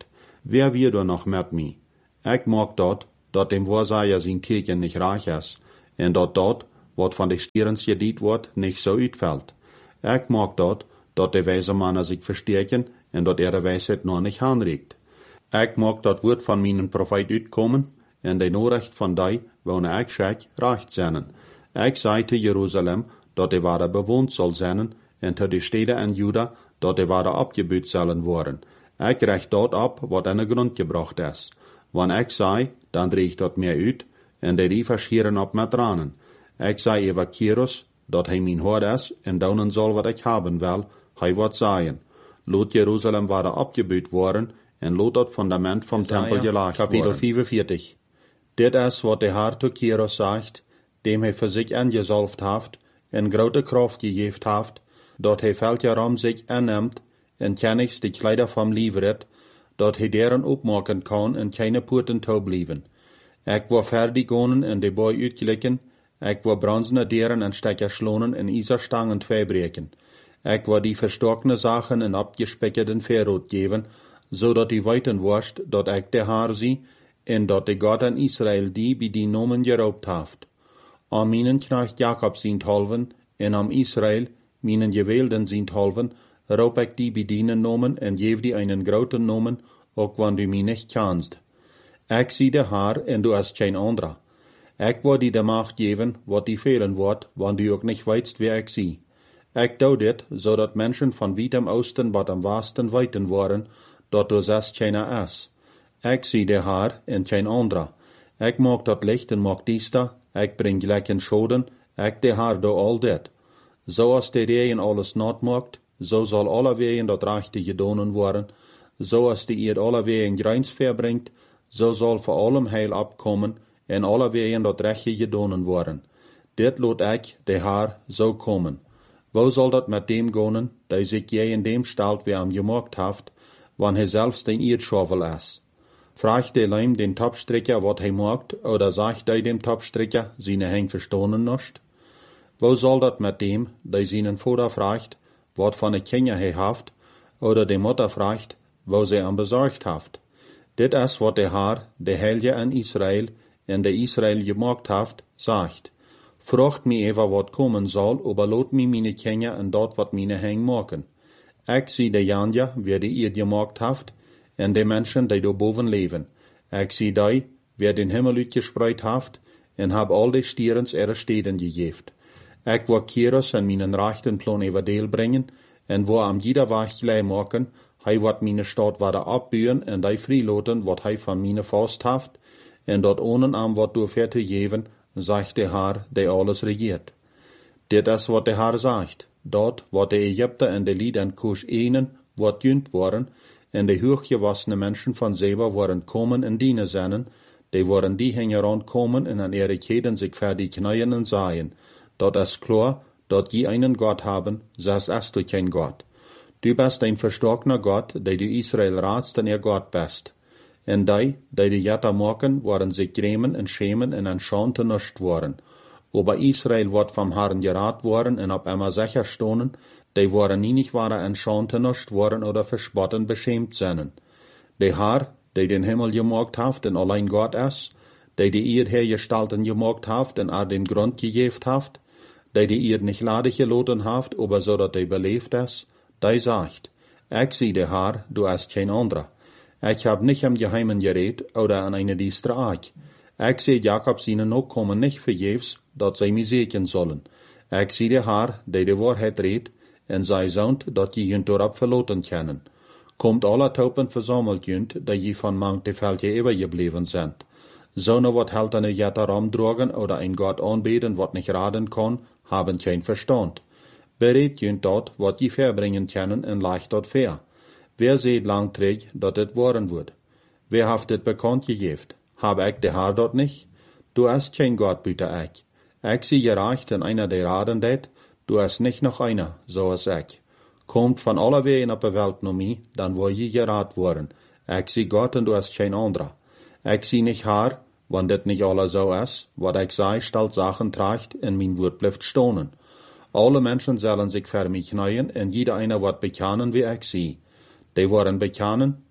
A: wer wir da noch met mij? Ik mag dat dem Waarseier zijn teken nicht reich is, en dat wat van de stierens gediet wordt, nicht so uitvalt. Ik mag dat de wijze mannen zich versterken, en dat de wijsheid nog nicht aanreikt. Ik mag dat woord van mijn profeet uitkomen, en de noorrecht van die, wonen ik schijk, recht zijn. Ik zei te Jeruzalem, dat de waarde bewoond zal zijn, en te de steden en Juda, dat de waarde opgebuut zullen worden. Ik recht dat op, wat in de grond gebracht is. Wanneer ik zei, dan dreig dat meer uit, en de rievers schieren op met tranen. Ik zei over Kyrus, dat hij mijn hoor is, en doen zal wat ik hebben wil, hij wat zeggen. Laat Jeruzalem worden opgebuut worden, en laat dat fundament vom tempel gelaagd worden. Kapitel 45. Dit is wat de Heer tot Kyrus zegt, dem hij voor zich angezalfd heeft, en grote kracht gegeven heeft, dat hij velke zich aanneemt, en kennigs de kleider vom lieferet, dat hij deren opmaken kan en keine poorten toe blijven. Ik wil fertig gaan en de boy uitgelikken, ik wil bronzene deren en stekker slonen en iserstangen tweebreken. Ik wil die verstokene zaken en opgespekkerden verrood geven, zodat die weten worst, dat ik de Heer zie, en dat de God aan Israël die bij die nomen geroopt heeft. Am mijn knecht Jacob zijn halven, en am Israël, mijn gewählten zijn halven, roep ik die bedienen nomen en geef die einen groten nomen, ook wanneer du mij niet kennst. Ik zie de Heer en du hast geen andere. Ik wil die de macht geven, wat die fehlen wordt, wanneer du ook niet weißt, wie ik zie. Ik doe dit, zodat mensen van weit am Osten wat am Westen weten worden, dat du zest keine is. Ik zie de Heer en geen andere. Ik maak dat licht en maak diesta, ik breng lekken schoden, ik de Heer doe al dit. Zoals de regen alles nat maakt, zo zal alle wegen dat rechte gedonen worden, zoals die eer alle wegen grijns verbrengt, zo zal voor allem heil opkomen, en alle wegen dat rechte gedonen worden. Dit laat ik, de Heer, zo komen. Wo zal dat met dem gaan, die zich jij in dem stelt wie hem gemaakt heeft, wanneer hij zelfs den Erdschauvel is? Vraagt de Leim den Topstricker wat hij maakt, oder sagt hij dem Topstricker, seine heng verstonen nicht? Wo zal dat met dem, die seinen Vater vraagt, wat van de Kinder hij heeft, oder de Mutter vraagt, wo sie am bezorgd heeft? Dit is wat de Heer, de Heilige an Israël, en de Israël gemaakt heeft, zegt. Vraagt mij even wat komen zal, aber laat mij meine Kinder en dat wat meine heng maken. Ik zie de janja, wie de eerd gemaakt heeft, en de mensen die daarboven leven. Ik zie die, wie den Himmel uitgespreid heeft, en heb al de stierens ihre steden gegeven. Ik wil Kyrus en mijn rechten plan over deel brengen, en wil am jeder weg gleich maken, hij wat meine stad worden opbuien, en die vrijlaten wat hij van meine vast heeft, en dat ohne am wat door ver te geven, zegt de Heer, die alles regiert. Dit is wat de Heer zegt, dat wat de Egypten en de Lied en Kush enen, wat junt worden, en de hooggewassene mensen van Seba worden komen en dienen zijn, die worden die hingen komen en aan ihre Keden zich verdig knien en zeggen, dat is klar, dat je einen Gott haben, zelfs hast du kein Gott. Du bist ein verstockner Gott, die du Israel ratst en ihr Gott bist. En die de Jetta maken, worden zich grämen en schämen en an Schande nicht worden. Aber Israel wordt vom Herrn geraad worden en op immer sicher stonen, die worden nie nicht waren an Schande nicht worden oder verspotten beschämt zijn. De Herr, die den Himmel gemaakt heeft en allein Gott is, die Erd hergestalten gemaakt heeft en den Grund gegeven heeft, die Erd nicht ladig gelaten heeft, aber so dat die beleefd is, die sagt, ik zie de Herr, du hast kein anderer. Ik heb nicht am Geheimen geredet oder an eine diestre Eik. Ik zie Jakob seinen Nachkommen nicht vergeefs, dat zij mij zeken zullen. Ik zie de Herr, die de waarheid redt, en zij zond dat je junt erop verloten kennen. Komt alle taupen verzameld junt, dat je van mank de velje übergebleven zijn. Zonen wat heltene Jetta rumdrogen oder ein Gott aanbeden wat nicht raden kan, haben kein Verstand. Bereid junt dat wat je verbringen kennen en leicht dat ver. Wer seht langträg, dat het worden wordt? Wer haft het bekannt gegeven? Hab ik de Herr dat nicht? Du hast kein Gott, büte ik. Ik zie gereicht in einer der raden det, du hast nicht noch einer, so als ik. Kommt von aller wegen op de Welt nur mij, dan word je geraad worden. Ik zie Gott en du hast kein anderer. Ik zie nicht Herr, wann dit nicht alle so is, wat ik zei, stelt Sachen tracht en mijn woord blijft stonen. Alle mensen zullen zich voor mij knien en jeder einer wordt bekennen wie ik zie. Die worden bekennen,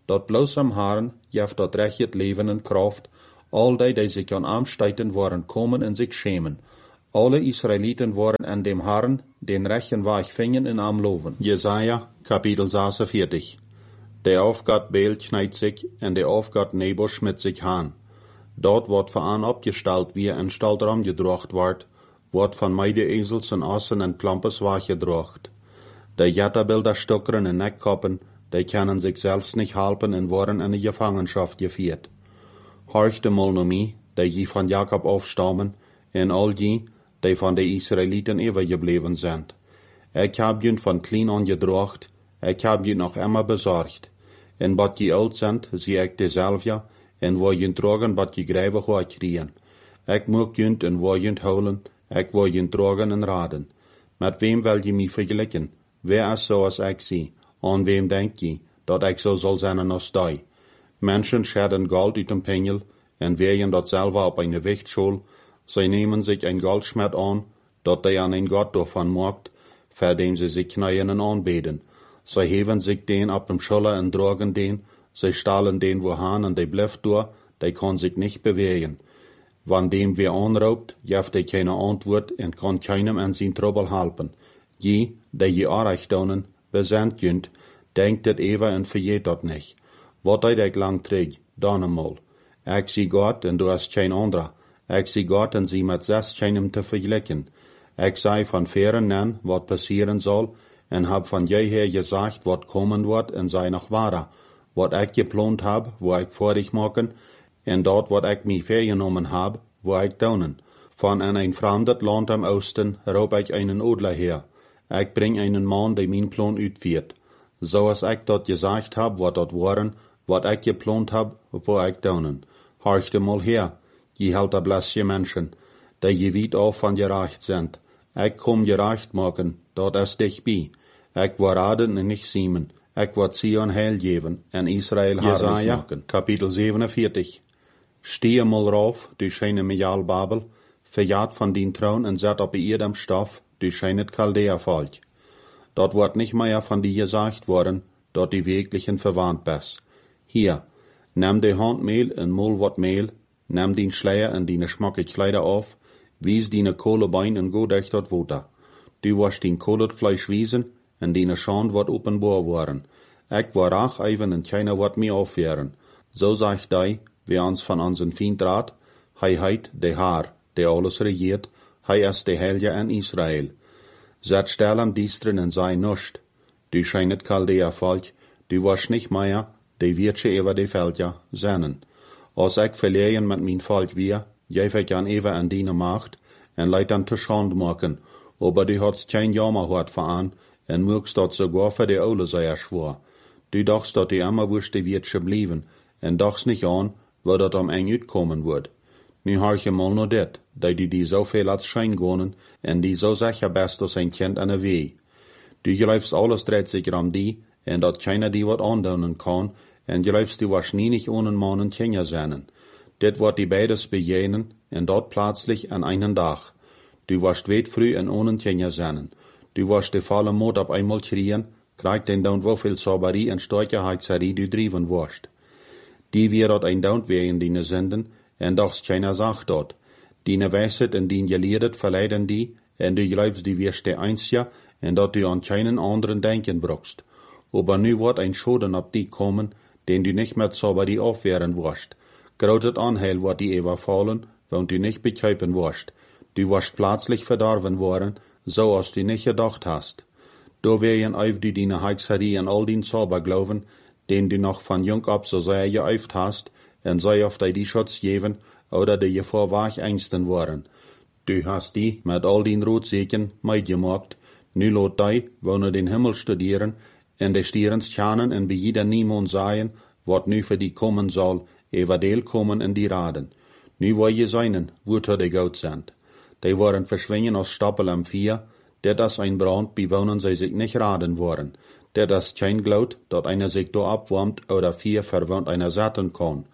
A: dort bloß am Haaren, jeft dort recht Leben en Kraft, all die sich an Armsteiten waren kommen en sich schämen. Alle Israeliten waren an dem Herrn, den rechten Weg fingen in am Loven. Jesaja, Kapitel 46. Der Aufgott Beel schneit sich, en der Aufgott Nebo schmidt sich haan. Dort wordt veraan opgesteld wie en staltram gedrocht wordt, wordt van meide ezels en assen en klampes waagedrocht. De Jetterbilder stuckeren en nekkoppen, die können sich selbst nicht halten en worden in de Gefangenschaft geführt. Horch de Molnomie, die von Jakob aufstammen, en all die von de Israeliten übergeblieben sind. Ich hab jün von klein an gedrocht, ich hab jün noch immer besorgt. En wat je oud sind, zie ik dezelfde, en wo jün drogen wat je grijven hoort kriegen. Ik moek jün en wo jün holen, ik wo jün drogen en raden. Met wem wil je mij vergelijken? Wer is zoals ik zie? Aan wem denk je, dat ik zo zal zijn als die? Menschen scheiden Gold uit een pengel, en werjen dat selber op eine Wichtschule. Zij nemen sich ein Goldschmied an, dat die an ein Gott davon macht, für den sie sich knien en anbeten. Zij heven sich den ab dem Schulter en drogen den, zij stahlen den wohan en die blijft door, die kann sich nicht bewegen. Wann dem wer anraubt, jeft die keine Antwort en kann keinem an sein Trouble helpen. Je, die je Arrecht donen, besendt jünt, denkt het ever en vergeet dat nicht. Wat ik lang träg, dan eenmaal. Ik zie Gott en du hast kein anderer. Ik zie Gott en sie met zes keinem te vergelijken. Ik zei van veren nen wat passieren zal, en hab van jeher gesagt wat kommen wordt en sei noch wahrer. Wat ik geplant hab, wo ik vorig maken, en dat wat ik mij vergenomen hab, wo ik donen. Van een vreemd land am Osten roep ik einen Odler her. Ik bring einen Mann, die mijn plan uitviert. Zoals ik dat gesagt hab, wat dat waren, wat ik geplant hab, wo ik donen. Horchte mal her. Je halt a blesje Menschen, die je weet af van gerecht sind. Ik kom gerecht maken, dat is dichtbij. Ik wil raden en nicht siemen. Ik wil Zion heil geven en Israël herrlich maken. Kapitel 47. Stehe mal rauf, du scheine Mejal Babel, verjaat van dien troon en zet op iedem stof, du scheinet Chaldea volk. Dat wordt nicht mehr van die gesagt worden, dat die wirklichen verwandt bist. Hier, nimm de Hand Mehl en mol wat Mehl, nimm dien Schleier en dien schmacke Kleider auf, wies dien Kohlebein en go durch dat Water. Du wirst dien Kohletfleisch wiesen, en dien Schand wordt openbaar worden. Ik war rach even en keiner wordt meer aufwehren. So sagt die, wer uns von unseren Feind rat, hij heit de Haar, der alles regiert, hij is de Helge en Israel. Zet stel am Diestren en sei nuscht. Du scheinet Chaldea volk, du wirst nicht mehr, de wirtsche über de Felder sennen. Als ik verleien met mijn volk weer, geef ik aan even aan die macht, en leid dan te schand maken, aber du hast kein jammer hart veraan, en moegst dat sogar für de oude sei schwor. Du dachtst dat die immer wusste wirtsche blieben, en dachtst nicht an, wo dat am eng uitkommen wordt. Nu har je mal no dit, die zoveel als schijn gonen, en die zo zeker best als een kind aan de wee. Du geloofst alles dreht sich om die, en dat keiner die wat aandoen kan, en geloofst du was nie nicht ohne Mann und Kinder seinen. Dit wordt die beides bejenen, en dort plötzlich an einen Tag. Du warst weit früh en ohne Kinder seinen. Du warst de volle Mut op einmal kriegen, kriegt den down wofeel Sauberie en Steuerheitserie du driven warst. Die wir dort ein down wegen die senden, en doch keiner sagt dort. Die weiset en die gelehrt verleiden die, en du glaubst die wirst der Einzige, en dat du an keinen anderen denken brauchst. Aber nu wird ein Schaden ab die kommen, den du nicht mehr Sauberie aufwehren wirst. Grotet Anheil wird die überfallen, wenn du nicht begreifen wirst. Du wirst plötzlich verdorben worden, so als du nicht gedacht hast. Da werden auf du deine Hexerie und all den Zauber glauben, den du noch von jung ab so sehr geübt hast, und sei auf die Schutz geben, oder die vorweg Ängsten waren. Du hast die mit all den Rotseken mitgemacht, nu lot die, wo den Himmel studieren, en de stierens tjanen en bij jeder niemand zeggen, wat nu voor die komen zal, ever deel komen in die raden. Nu wil je zijn, woet de goud zijn. Die worden verschwingen als Stapel am Vier, der das ein Brand bewohnen sie sich nicht raden worden, der das kein glaut, dat einer sich do abwärmt oder vier verwandt einer satten kann.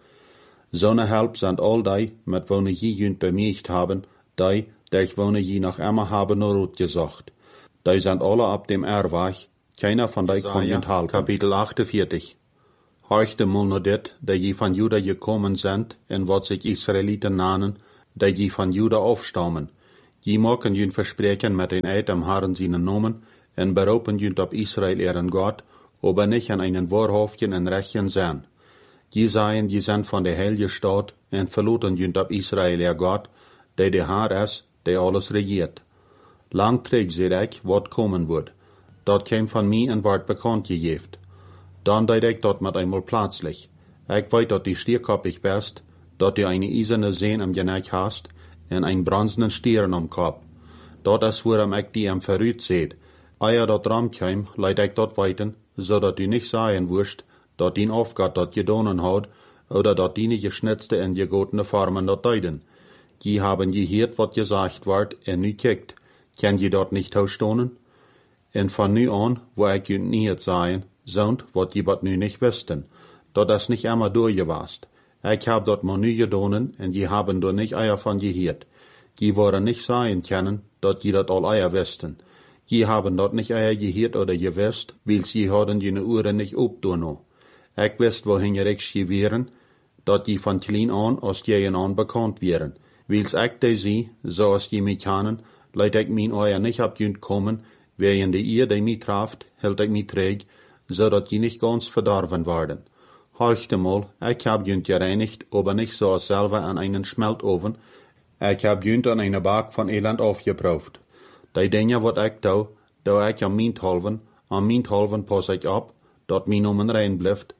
A: So ne Help sind all die, mit wo ne je jünd bemerkt haben, die, der ich wohne je noch immer haben nur rot gesagt. Die sind alle ab dem Erwach, keiner von die kann jünd halten. Kapitel 48. Horchte mul no dit, dat je van Juda gekommen sind, en wat zich Israeliten nanen, dat je van Juda afstammen. Je maken jun verspreken met een eid am Herren zijn nomen, en beroepen jun op Israel ihren Gott, aber nicht an einen wahrhaftigen en rechten zijn. Je seien, je zijn van de heilige Staat, en verloten jun op Israel ihr Gott, der de Herr is, der alles regiert. Lang trägt sie ik, wat komen wordt. Dat kwam van mij en werd bekend gegeven. Dan deed ik dat met einmal plötzlich. Ik weet dat die stierkoppig bist, dat die eine eiserne Sehn am Geneck hast, en ein bronzenen Stieren am Kopf. Dat is waarom ik die am verrüht seht. Eer dat ram kwam, leid ik dat weiten, zodat du nicht sagen wirst, dat die Aufgott dat gedonen hat, oder dat die geschnitzte en gegotene Formen dat deiden. Die haben geheert wat gesagt wordt, en nu kijkt. Kan je dat nicht ausstonen? En van nu an, wo ik je niet sagen, zond wat je wat nu nicht wisten. Dat is nicht immer durchgewast. Ik hab dat maar nu gedonen, en je haben do nicht eier van geheert. Je worden nicht sagen können, dat je dat al eier wisten. Je haben dat nicht eier geheert oder gewist, wils je hadden je Uhren nicht opdoen. Ik wist wohin je rechts geweren, dat je van klein an als je an bekannt wären. Wils ik de zie, zoals je mij kennen, leid ik mijn eier nicht ab junt kommen, während ihr, die mich traft, hält ich mich träg, zodat je nicht ganz verdorben werden. Horchte mal, ich hab junt gereinigt, aber nicht so selber an einen Schmeltofen, ich hab junt an eine Bak von Elend aufgebraucht. Die Dinge, wat ich tau ich am Minthalven pass ich ab, dat mein Nomen rein blifft,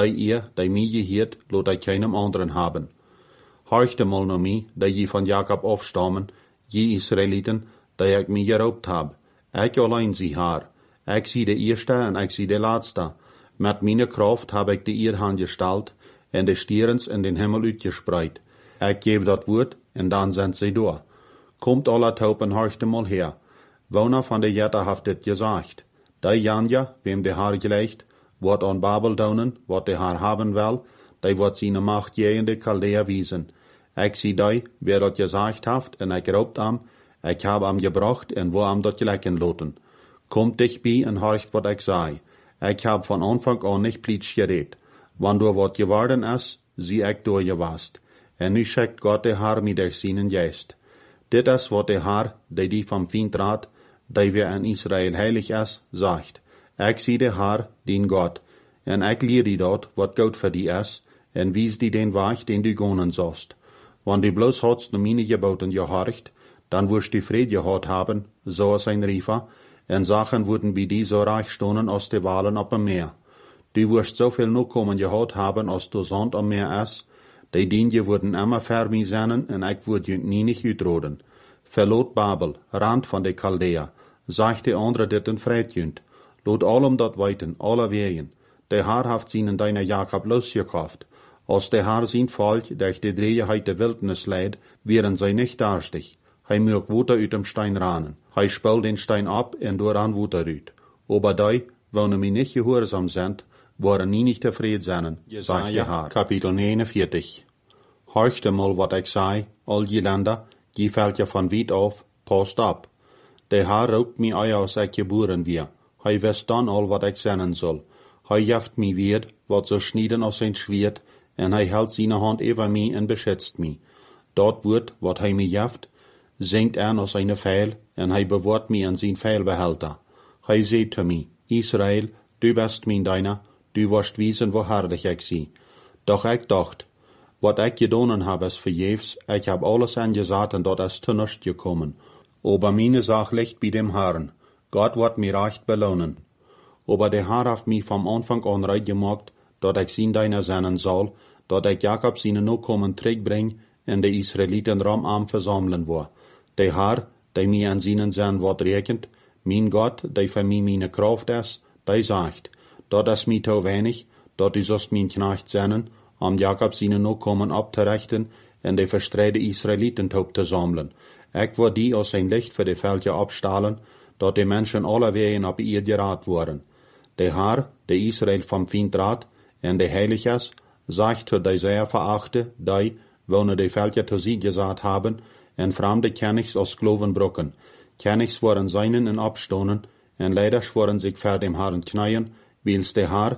A: die mich gehiert, lot ich keinem anderen haben. Horchte mal no mi, die je von Jakob aufstammen, je Israeliten, die ich mich geraubt hab. Ich allein sie haar. Ich sie de Erste en ich sie de Laatste. Met meine Kraft hab ich de Ierhand gestalt, en de Stierens in den Himmel uitgespreid. Ich geef dat Woord, en dan sind sie da. Kommt alle Taupen horchte mal her. Woner van de Jette haft dit gesagt. Die Janja, wem de Haar gelegt, wordt an Babel daunen, wat de Haar haben will, die wordt seine Macht je in de Chaldea wiesen. Ich sie die, wer dat gesagt haft, en ich raubt am, ich hab am gebracht en wo am dat gelecken loten. Kommt dich bei en horcht wat ich sei. Ich hab von Anfang an nicht plitsch geredet. Wann du wat geworden is, sie ich durchgewast. En nu schickt Gott de Haar mit durch seinen Geist. Dit is wat de Haar, die vom Feind rat, die wir in Israel heilig is, sagt. Ich sie de Haar, den Gott, en ich leer die dort, wat gut für die is, en wies die den Weg, den du gonen sollst. Wann die bloß hat's no meine Geboten gehorcht, dann wirst du Fried gehad haben, so als ein Riefer, en Sachen wurden wie die so reich stonen aus de Walen op dem Meer. Du wirst so viel Nachkommen gehad haben, als du Sand am Meer is, die Dinge wurden immer fermi sein, en ich würde nie nicht utroden. Verlot Babel, Rand von de Chaldea, sagt de andere dit en Freitjünd. Lot allem dat weiten, alle wegen. De Haar haft seinen deiner Jakob losgekauft. Als de Haar zijn Volk durch de Drehigkeit der Wildnis leid, wären sie nicht darstig. Hij mög Wuter uit dem Stein ranen. Hij spült den Stein ab en dooraan Wuter uit. Aber die, wonen mir nicht gehorsam sind, waren nie nicht tevreden zijn, sagt de Haar. Kapitel 49. Horchte mal wat ik zei, al je Länder, die fällt ja von weit auf, passt ab. De Haar raubt mi ei als ik geboren wir. Hij wist dan al wat ik zennen soll. Hij jaft mi weer, wat so schnieden als ein Schwert, en hij held seine Hand over mi en beschützt mi. Dat woord, wat hij mi jaft, zingt als eine Pfeil, en hij bewahrt mi an zijn Pfeilbehälter. Hij zei te mi, Israel, du bist mein Deiner, du wirst wiesen, wo herrlich ich sie. Doch ich dacht, wat ich gedonen hab is verjefs, ich hab alles angesagt en dat is te nichts gekommen. Aber meine Sach liegt bei dem Herrn. Gott wird mir recht belohnen. Aber der Herr hat mich vom Anfang an recht gemacht, dat ich sein Deiner sein soll, dat ich Jakob seine Nachkommen zurückbring, en de Israeliten Ramarm versammeln war. Der Herr, der mir an seinen sein Wort rechnet, mein Gott, der für mich meine Kraft ist, der sagt, dat is mir zu wenig, dat du sollst mein Knecht sein, am Jakob seine Nachkommen abzurechten, en de verstreide Israeliten zu sammeln. Ich war die als ein Licht für die Felder abstahlen, dat die Menschen alle wegen auf ihr gerat waren. Der Herr, der Israel vom Feind rat, en de heilig is, sagt zu die sehr verachte, die, wonen die Felder zu sie gesagt haben, en fremde Königs aus Skloven brucken. Königs waren seinen en abstonen, en Leiders waren sich vor dem Herrn knien, wils der Herr,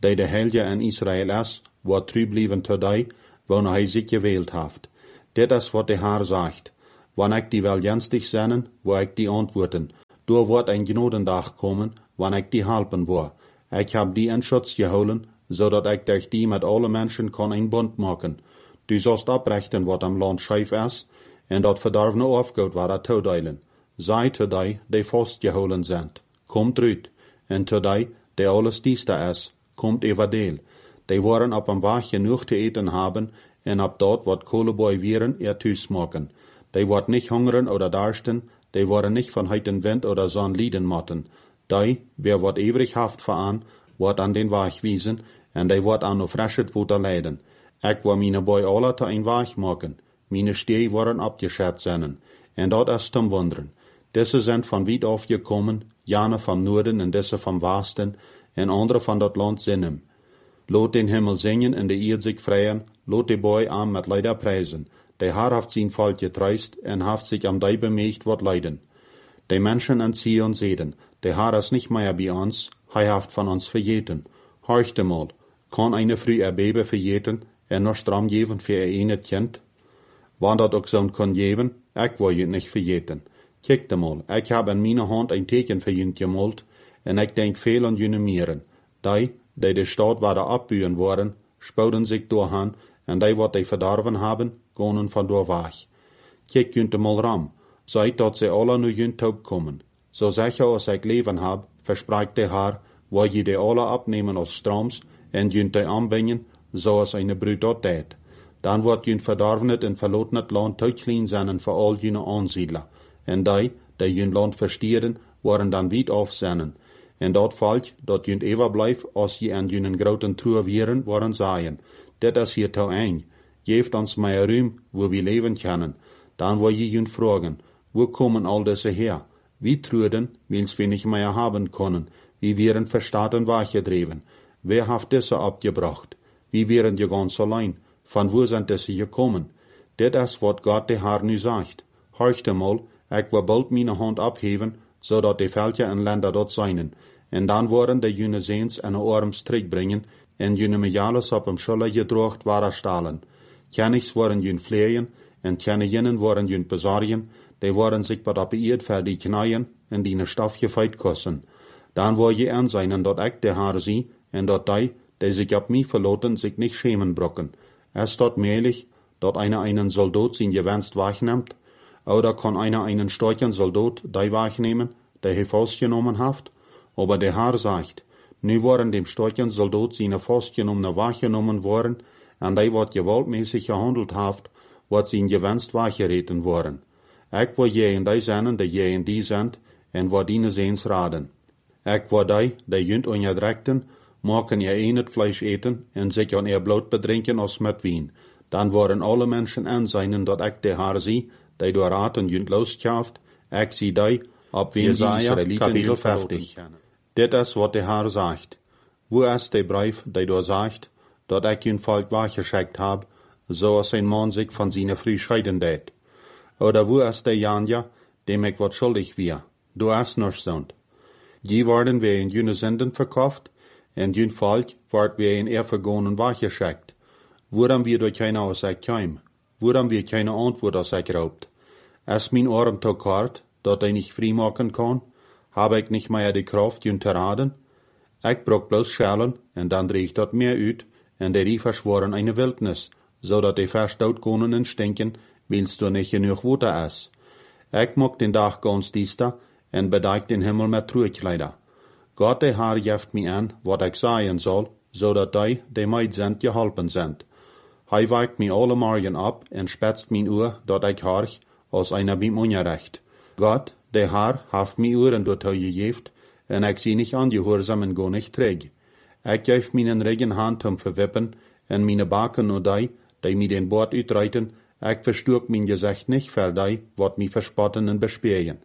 A: die de Helge in Israel is, wordt true blijven tot die, wanneer hij zich gewählt heeft. Dit is wat de Heer zegt. Wanneer ik die wel jenstig zennen, wil ik die antwoorden. Door wordt een genodendag komen, wanneer ik die helpen wil. Ik heb die in schutz gehouden, zodat ik durch die met alle mensen kan een bond maken. Du zost oprechten wat am land scheef is, en dat verdorvene afgoed waar toedelen. Zij tot die vastgehouden zijn, komt eruit, en tot die alles dieste is, komt everdeel. Die worden op een weg genoeg te eten hebben, en op dat wat kohleboy wieren thuis maken. Die wordt niet hungeren oder darsten, die worden niet van heiten wind oder zon lieden moeten. Die, wer wat ewig haft veraan, wordt aan den weg wiesen, en die wordt aan de frische water leiden. Ik wil mijn boy alle te een weg maken. Mijn stee worden opgeschet zijn, en dat is te wonderen. Deze zijn van weit af gekomen, jane van noorden en deze van westen, en andere van dat land zinnen. Laat den Himmel zingen en de eerd zich vrijen, laat de boy aan met leider prijzen. De Heer heeft zijn volk getreust en heeft zich am die bemeegd wat lijden. De mensen in Zion zeden, de Heer is niet meer bij ons, hij heeft van ons vergeten. Horchte mal, kan eine Frau erbeben vergeten en nog stram geven voor een kind? Wanneer dat ook zo'n kon geven, ik wil je niet vergeten. Kijk mal, ik heb in mijn hand een teken voor je gemalt, en ik denk veel aan jullie mieren. Die de stad waar de opbuien worden, spouden zich doorgaan, en die wat die verdorven hebben, gaan van door weg. Kijk jullie mal ram, zijt dat ze alle nu jullie toe komen. Zo zeg je als ik leven heb, verspreekt de Heer, wil je die alle opnemen als stroms, en jullie die aanbrengen, zoals een bruid dat deed. Dan wordt jullie verdorven en verloten het land uitklein zijn voor al jullie aansiedelen. En die jullie land verstieren, worden dan weit af zijn. En dat volk, dat jullie eeuwig blijft, als je aan jullie grote truhe wieren, worden zeggen. Dit is hier te eng. Geeft ons meer ruim, wo we leven kunnen. Dan wil je jullie vragen, wo komen al deze her? Wie truden, wils we niet meer haben können? Wie wären verstaten weggedreven? Wer heeft deze opgebracht? Wie wären je ganz allein? Van wo sind deze gekommen? Dit is wat God de Heer nu zegt. Horchte mal, ik wil bald mijn hand opheven, zodat de velden en landen dat zijn. En dan worden de junne zeens en arms terugbrengen, en junne mejales op hem schulle gedroogd waren stalen. Kennigs worden jun vleien, en kenniginnen worden jun bezorgen, die worden zich wat op de eerd verdi knaaien, en die stof gefeit kosten. Dan wil je aan zijn dat ik de Heer zie, en dat die zich op mij verloten, zich niet schämen brokken. Is dat möglich, dat einen Soldat zijn gewenst wegneemt? Oder kann einen starken Soldat die wegnehmen, die hij vastgenomen heeft? Aber der Herr sagt, nu worden dem starken Soldat seine vastgenommene weggenomen worden, en die wat gewaltmäßig gehandelt heeft, wordt zijn gewenst weggereten worden. Ik wil je en die zijn, die je en die zijn, en wat die zeens raden. Ik wil die junt onderdrekten, maken je een het vlees eten, en zich aan ihr bloed bedrinken als met wien. Dan worden alle mensen aan zijn dat ik de Heer zie, die door raten junt losgeeft, ik zie die, op wie Jesaja, kapitel 50. Dit is wat de Heer zegt. Wo is de brief, die door zegt, dat ik jun volk weggeschickt heb, zoals een man zich van zijn vrouw scheiden deed? Oder wo is de Janja, dem ik wat schuldig weer? Du is nog zo'n. Die worden weer in junne zenden verkauft, en jun volk wordt weer in vergonen weggeschickt. Waarom wir durch keine Aussage keim? Waarom wir keine Antwort aus euch raubt? Ist mein Arm zu kort, dat ich nicht frei machen kann? Habe ich nicht mehr die Kraft, jun zu raden? Ich brauch bloß Schellen, en dann dreh ich dat mehr uit, en die Riefers waren eine Wildnis, so dat die fast uitkomen en stinken, wils du nicht genug Water is. Ich mag den Tag ganz diester, en bedeik den Himmel mit Truhkleider. Gott der Herr jeft mir an, wat ich sagen soll, so dat die meid sind, geholpen sind. Hij wekt mij alle morgen op en spetst mijn oor dat ik horch als einer beim Unrecht. Gott, der Herr, heeft mij oren door hij gegeven en ik zie niet angehoorzaam en go niet terug. Ik geef mijn regen hand om verwippen en mijn baken nur die mij den Bord uitreiten. Ik verstook mijn gezicht niet voor die, wat mij verspotten en besperen.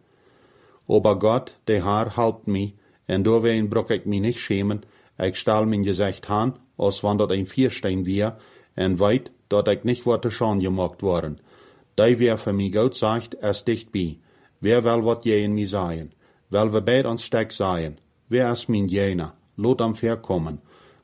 A: Aber Gott, der Herr, helpt mij en doorwegen brok ik mij niet schämen. Ik stel mijn gezicht aan, als wanneer dat een vierstein weer, en weet dat ik niet wat te schande gemaakt worden. Die wer voor mij goed zegt, is dichtbij. Wer wil wat je in mij zeggen? Wel we beid ons stek zeggen. Wer is mijn jener? Laat hem verkomen.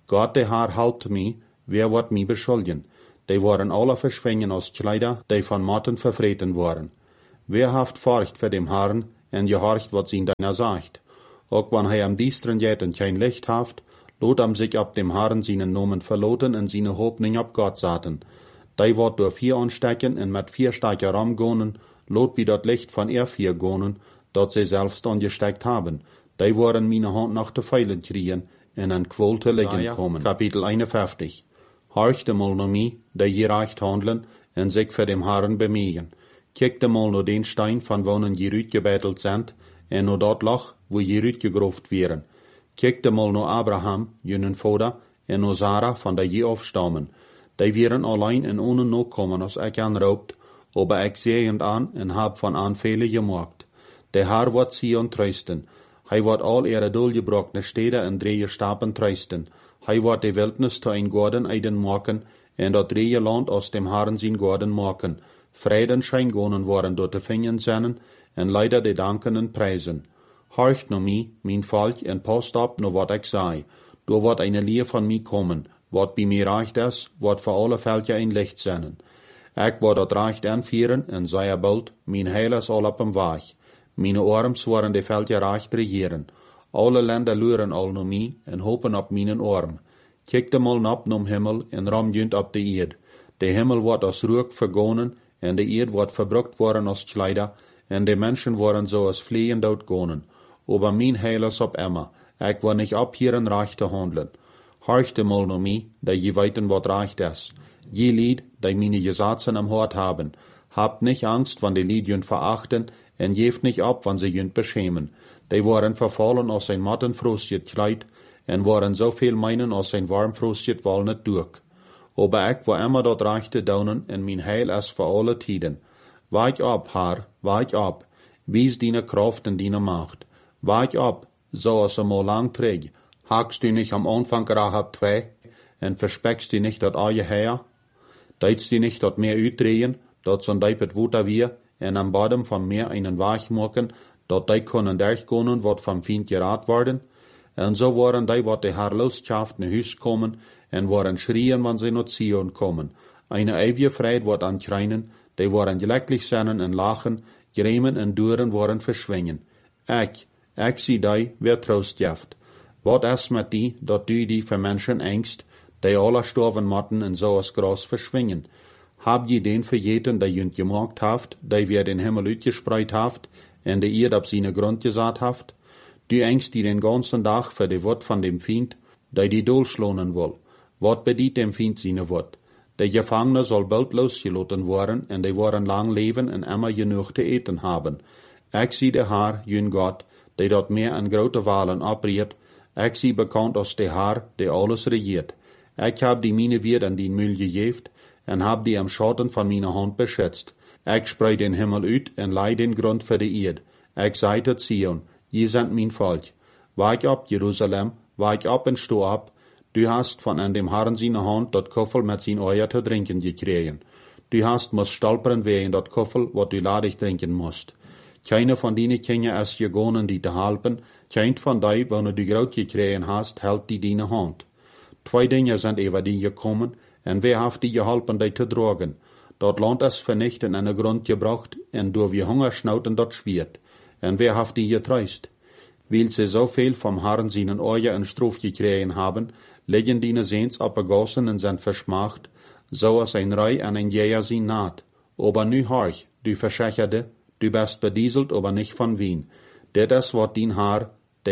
A: Gott, der Herr, halt mich, wer wird mich beschuldigen? Die waren alle verschwingen als Kleider, die von Motten verfreten waren. Wer haft Furcht vor dem Herrn, en gehorcht, wat ihn deiner sagt? Auch wann am Diestren jet en kein Licht haft, lot am sich ab dem Herrn seinen Nomen verloten en seine Hoffnung ab Gott saten. Die wird durch 4 anstecken en mit 4 Steiger ramgonen, lot wie dat Licht von 4 gonen, dat sie selbst angesteckt haben. Die waren meine Hand nach de Pfeilen kriegen, en an Quol te liggen kommen. Kapitel 51. Horchte mal no mi, die gerecht handeln, en sich für dem Herrn bemühen. Kijkte mal no den Stein, von wonen je uitgebettelt sind, en no dat Loch, wo je uitgegroft wären. Kijkte mal no Abraham, jenen Vater, en no Sarah, von der je afstammen. Die wären allein en ohne no kommen, als ik aanroopt, aber ik sehend an, en hab von Anfehle gemacht. Der Herr wird sie und trösten. Hij wird all ihre doelgebrochene Städte en 3 Stapen trösten. Hij wird die Wildnis zu ein Gorden eiden maken, en dat 3 Land aus dem Herrn sein Gorden maken. Frieden schein gonen worden door de vingen zennen, en leider de dankenden preisen. Horcht no mi, mijn volk, en post op no wat ik zei. Door wordt eine Leer van mi kommen, wat bij mij reicht is, wat voor alle Völker ein Licht zennen. Ik word dat recht aanvieren, en zei er bald, mijn heil is al op hem weg. Meine Arms worden de Völker recht regieren. Alle Länder luren al no mi, en hopen op mijn arm. Kijk de mal op nom Himmel, en ram junt op de eerd. De Himmel wordt als rook vergonen, en de eerd wordt verbrukt worden als Kleider, en de mensen worden zo als vliegen doodgonen. Aber mijn heil is op Emma. Ik word niet op hier een recht te handelen. Horchte mal no mi, dat je weten wat recht is. Je lied, die meine Gesetze am Hort haben. Habt nicht Angst, wann die Lied junt verachten, en geeft nicht ab, wann sie junt beschämen. Die waren verfallen aus ein mattenfrostet Kleid, en waren so viel meinen aus ein warmfrostet Walnut durch. Aber ik war immer dort rechte daunen, en mijn heil is voor alle tiden. Wijk op, Herr, wijk op. Wies dine Kraft en dine Macht. Wijk op, zoals mal lang träg. Hakst du nicht am Anfang Rahab 2, en verspekst du nicht dat aje Herr? Deitst du nicht dat Meer uitdrehen, dat zo'n dijpet woter wir, en am Bodem vom Meer einen Weg maken, dat die kunnen durchgonen, wat vom Feind geraad worden? En so waren die, wat de Herr lostschaft ne Huis kommen, en waren schrien, wann sie not Zion kommen. Eine ewige Freude wordt ankreinen, die waren glücklich sennen en lachen, gremen en duren waren verschwingen. Ik zie die, wer troost jaft. Wat is met die, dat du die für Menschen engst, die alle storven motten en so als Gras verschwingen? Hab je den vergeten, die junt gemaakt haft, die wer den Himmel uitgespreid haft, en de Erd op seine Grund gesaat haft? Du engst die den ganzen Tag für de Wort von dem Feind, die doolschlonen will. Wat bediet dem Feind seine Wort? De Gefangene soll bald losgeloten worden, en die worden lang leven en immer genoeg te eten haben. Ik zie de Herr, jun Gott, die dat meer en grote walen abriet. Ik zie bekannt als de Herr, die alles regiert. Ik heb die mine weer en die Müll gegeven, en heb die am Schatten van meine Hand beschützt. Ik spreid den Himmel uit en leid den Grund für de Erd. Ik zei tot Zion, je sind mein Volk. Wijk op, Jerusalem, wijk op en sto op. Du hast von an dem Herrn seine Hand dat Koffel mit sein Euer zu trinken gekriegen. Du hast muss stolpern wegen dat Koffel, wat du ladig trinken musst. Keine von dine Kinder ist gegonen, die te helpen. Kein von die, wanneer du groot gekriegen hast, hält die dine Hand. 2 Dinge sind über die gekommen, en wer hat die geholpen, die te drogen? Dat Land ist vernichten en de Grund gebracht, en door wie Hunger schnauten dat schwiert. En wer hat die getreust? Weil sie so viel vom Herrn seinen Euer en Strof gekriegen haben, liggen die Seens abgegossen en sind verschmacht, so als ein Rei an ein Jäger sie naht. Aber nu horch, du Verschächerte, du bist bedieselt, aber nicht von Wien. Dit is wat dien Herr,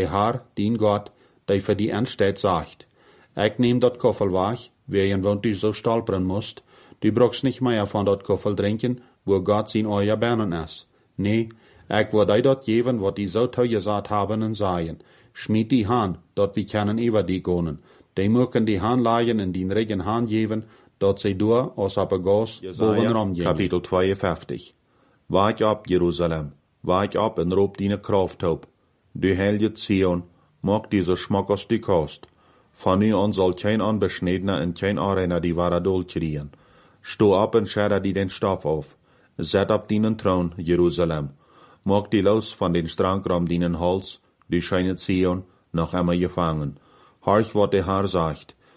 A: dien Gott, die für die Endsteht sagt. Ik neem dat Koffel weg, wegen want du so stolpern musst. Du brauchst nicht mehr von dat Koffel trinken, wo Gott sein Euer Bernen ist. Nee, ik wil die dat geven, wat die so teuer gesagt haben en sagen. Schmied die Haan, dat wir können über die gonen. Die mögen die Haan leihen in den regen Haan geben, dat sie door aus Apagas boven rumgehen. Kapitel 52. Wijk op, Jerusalem, wijk op en roep die kraft op. Du heilige Zion, mag diese Schmack aus die Kost. Van nu an soll kein Anbeschneidener en kein Arena die wahre Dol kriegen. Sto op en scherder die den Stoff auf. Zet op dienen Thron, Jerusalem. Mag die los von den Strangram dienen Hals, du scheine Zion, noch immer gefangen. Horch, wat der Herr sagt.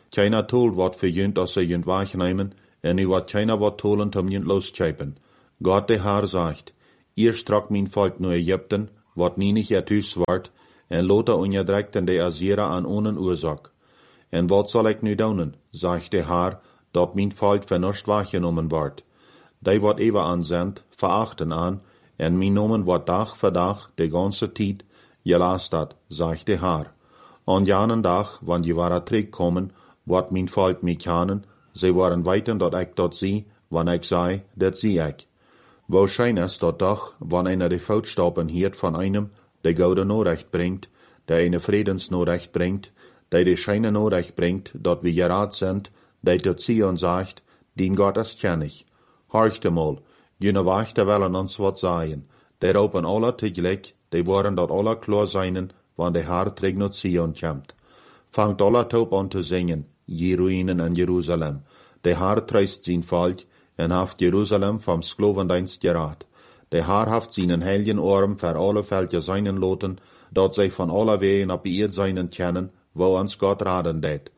A: Keiner tolt wat für jünt, als jünt wegnehmen, en nu wat keiner wat tolen, jünt loschepen. Gott der Herr sagt, ihr strak mein Volk nur Ägypten, wat nie nicht ertüs wart, en lote unjerdreckt en de Assyrer an ohnen Ursache. En wat soll ich nu doen, sagt der Herr, dat mein Volk vernuscht wahrgenommen ward. Die wat ewe ansendt, verachten an, en mein Nomen wat Tag für Tag, de ganze Tijd, gelast hat, sagt der Herr. An janen Tag, wann die wahre Trick kommen, wat mein Volk mich kennen, sie waren weiten, dat ich dort sie, wann ich sei, dat sie ich. Wahrscheinlich dat Tag, wann einer de Voetstappen hiert von einem, der goude Nachricht bringt, der eine Friedensnachricht bringt, der de scheine Nachricht bringt, dat wir gerat sind, der tot sie und sagt, dien Gott ist kennig. Horchte mal, jene Wachte wollen uns wat sagen, der ropen alle tegelijk, die worden dat alle klar seinen, wann der Herr terug naar Zion komt. Fangt alle taub an te zingen, je ruïnen en Jerusalem. Der Herr treist zijn Volk, en haft Jerusalem vom Sklovendienst gerat. Der Herr haft seinen heiligen Arm für alle Völker seinen loten, dat zij van alle wegen op die seinen kennen, wo uns Gott raden deed.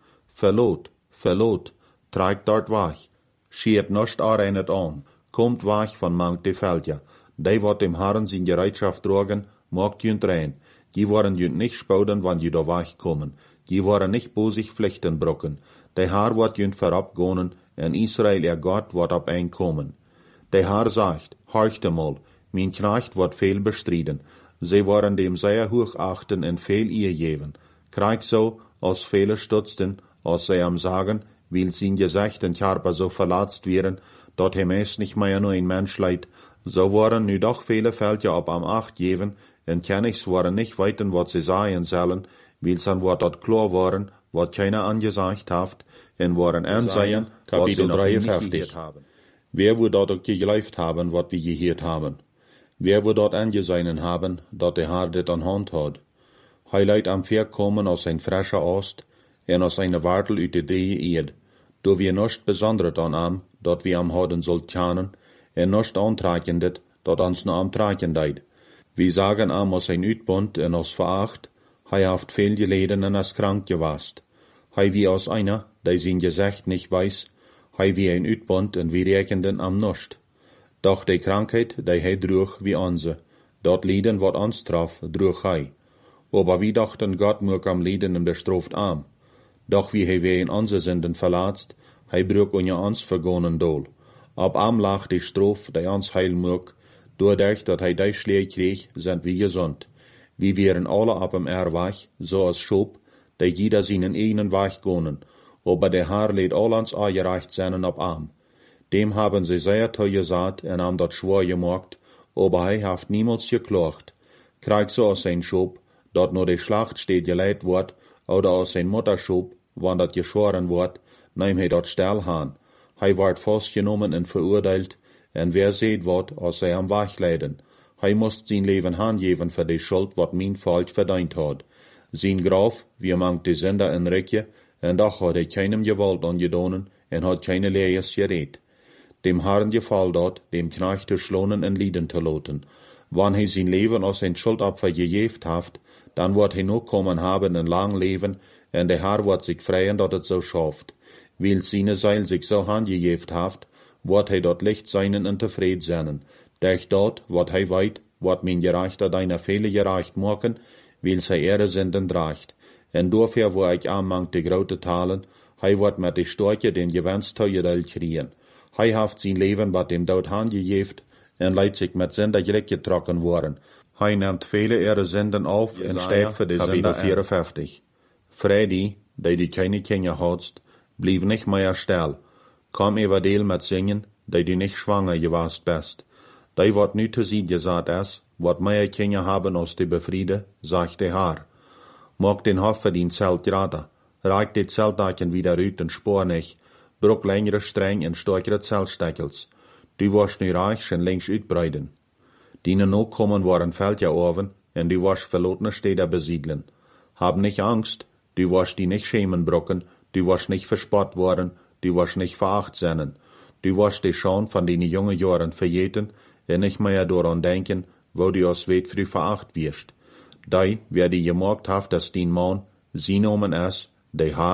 A: Verlot, tragt dort weg. Schiert nicht areinet an, kommt weg von mangt die Völker. Die wat dem Herrn sin Gereitschaft drogen, mogt jünt rein. Die waren jünt nicht spouden, wann die da wegkommen. Die waren nicht bosig Pflichten brocken. Der Herr wat jünt verabgonen, en Israel Gott wat ab einkommen. Der Herr sagt, horchte mal, mein Knecht wat viel bestriden. Sie waren dem sehr hochachten en viel ihr geben. Krieg so, als viele stutzten, als sie am sagen, will sein Gesicht und Körper so verlatzt werden, dat hem es nicht mehr nur ein Mensch leid, so waren nu doch viele Völker ab am Acht geben, en Königs waren nicht weiten, wat sie sagen sollen, weil san wat dat klar waren, wat keiner angesagt haft, en waren ansehen, Kapitel 53. Wer wo dort auch geglaubt haben, wat wir gehört haben? Wer wo dort angesehen haben, dat der Herr dit an Hand hat? Hij leidt am Pferd kommen aus ein frischer Ost, en aus einer Wartel uit de Eed, do wir nicht besonders an am, dat wir am Hoden sollt kennen, en nicht antragen dit, dat ans no am tragen deid. Wir sagen am aus ein Uitbund en aus Veracht, hij haft viel geleden en as krank gewast. Hij wie aus einer, der sein Gesicht nicht weiß, hij wie ein Uitbund en wir rekenden am nicht. Doch die Krankheit, die hij droeg wie onze, dat Lieden wat ons traf, droeg hij. Aber wir dachten, Gott mög am Lieden und bestraft arm. Doch wie hij in onze Sünden verlatzt, hij brug unja ons vergonen dol. Ab am lag die Strof, die ons heil mög, doordat dat hij die Schläge kreeg, sind wir gesund. Wir wären alle ab am Erwach, so als Schop, die jeder seinen eigenen Weg gonen, aber der Herr lädt all ans angereicht seinen ab am. Dem haben sie sehr teuer gesagt und haben dat schwor gemacht, aber hij haft niemals geklacht. Krieg so aus sein Schop, dat nur die Schlacht steht geleit wordt, oder aus sein Mutterschop, wann dat geschoren wordt, neem hij dat stel han. Hij ward vastgenommen en verurteilt, en wer seht wat, als hij am wegleiden. Hij moest zijn leven handgeven voor die Schuld, wat mijn Volk verdient had. Zijn Graf, wie mangt die Sünder in Rikje, en doch had hij keinem Gewalt angedonen, en had keine Lees gereed. Dem Herrn gefall dat, dem Knecht te schlonen en lieden te loten. Wann hij zijn leven als ein Schuldopfer gejeft haft, dann wordt hij nog kommen haben een lang leven, en der Herr wordt zich freien dat het so schafft. Weil seine Seil sich so handgejeft haft, wordt hij dat licht seinen en tevreden zijn. Durch dat, wat hij weet, wordt mijn gerechter deiner Fehler gerecht maken, weil zij ihre Sünden draagt. En dafür wo ik aanmangt de grote talen, hij wordt met de storke den gewenst teuerdeel kriegen. Hij haft zijn leven wat dem dood handgejeft, en leidt zich met Sünder getrokken worden. Hij neemt vele ihre Sünden auf en steht für die Sünder 54. Freddy, die keine Kinder hadst, blieb nicht mehr still. Komm everdeel met zingen, die nicht schwanger gewast bist. Die wat nu te zien gesagt is, wat mehr Kinder haben als die befriede, sagt der Herr. Mag den Hof für den Zelt grader, reik die Zeltdaken wieder uit en spoor nicht, brok längere streng en stärkere Zeltsteckels. Du warst nu reich schon längst uitbreiden. Dine noch kommen waren Felder oven, en du warst verlotene Städte besiedeln. Hab nicht Angst, du warst die nicht schämen brocken, du warst nicht verspott worden, du warst nicht veracht sennen. Du warst die schon von den jungen Jahren verjeten, en nicht mehr daran denken, wo du aus weit früh veracht wirst. Die, wer die gemacht haft, dass den Mann, sie nomen es, der Herr,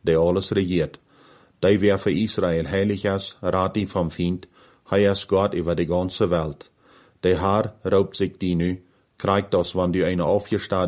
A: der alles regiert. Der wer für Israel heilig ist, rat die vom Feind, er ist Gott über die ganze Welt. Der Herr raubt sich die nu, kriegt das, wann du eine aufgestanden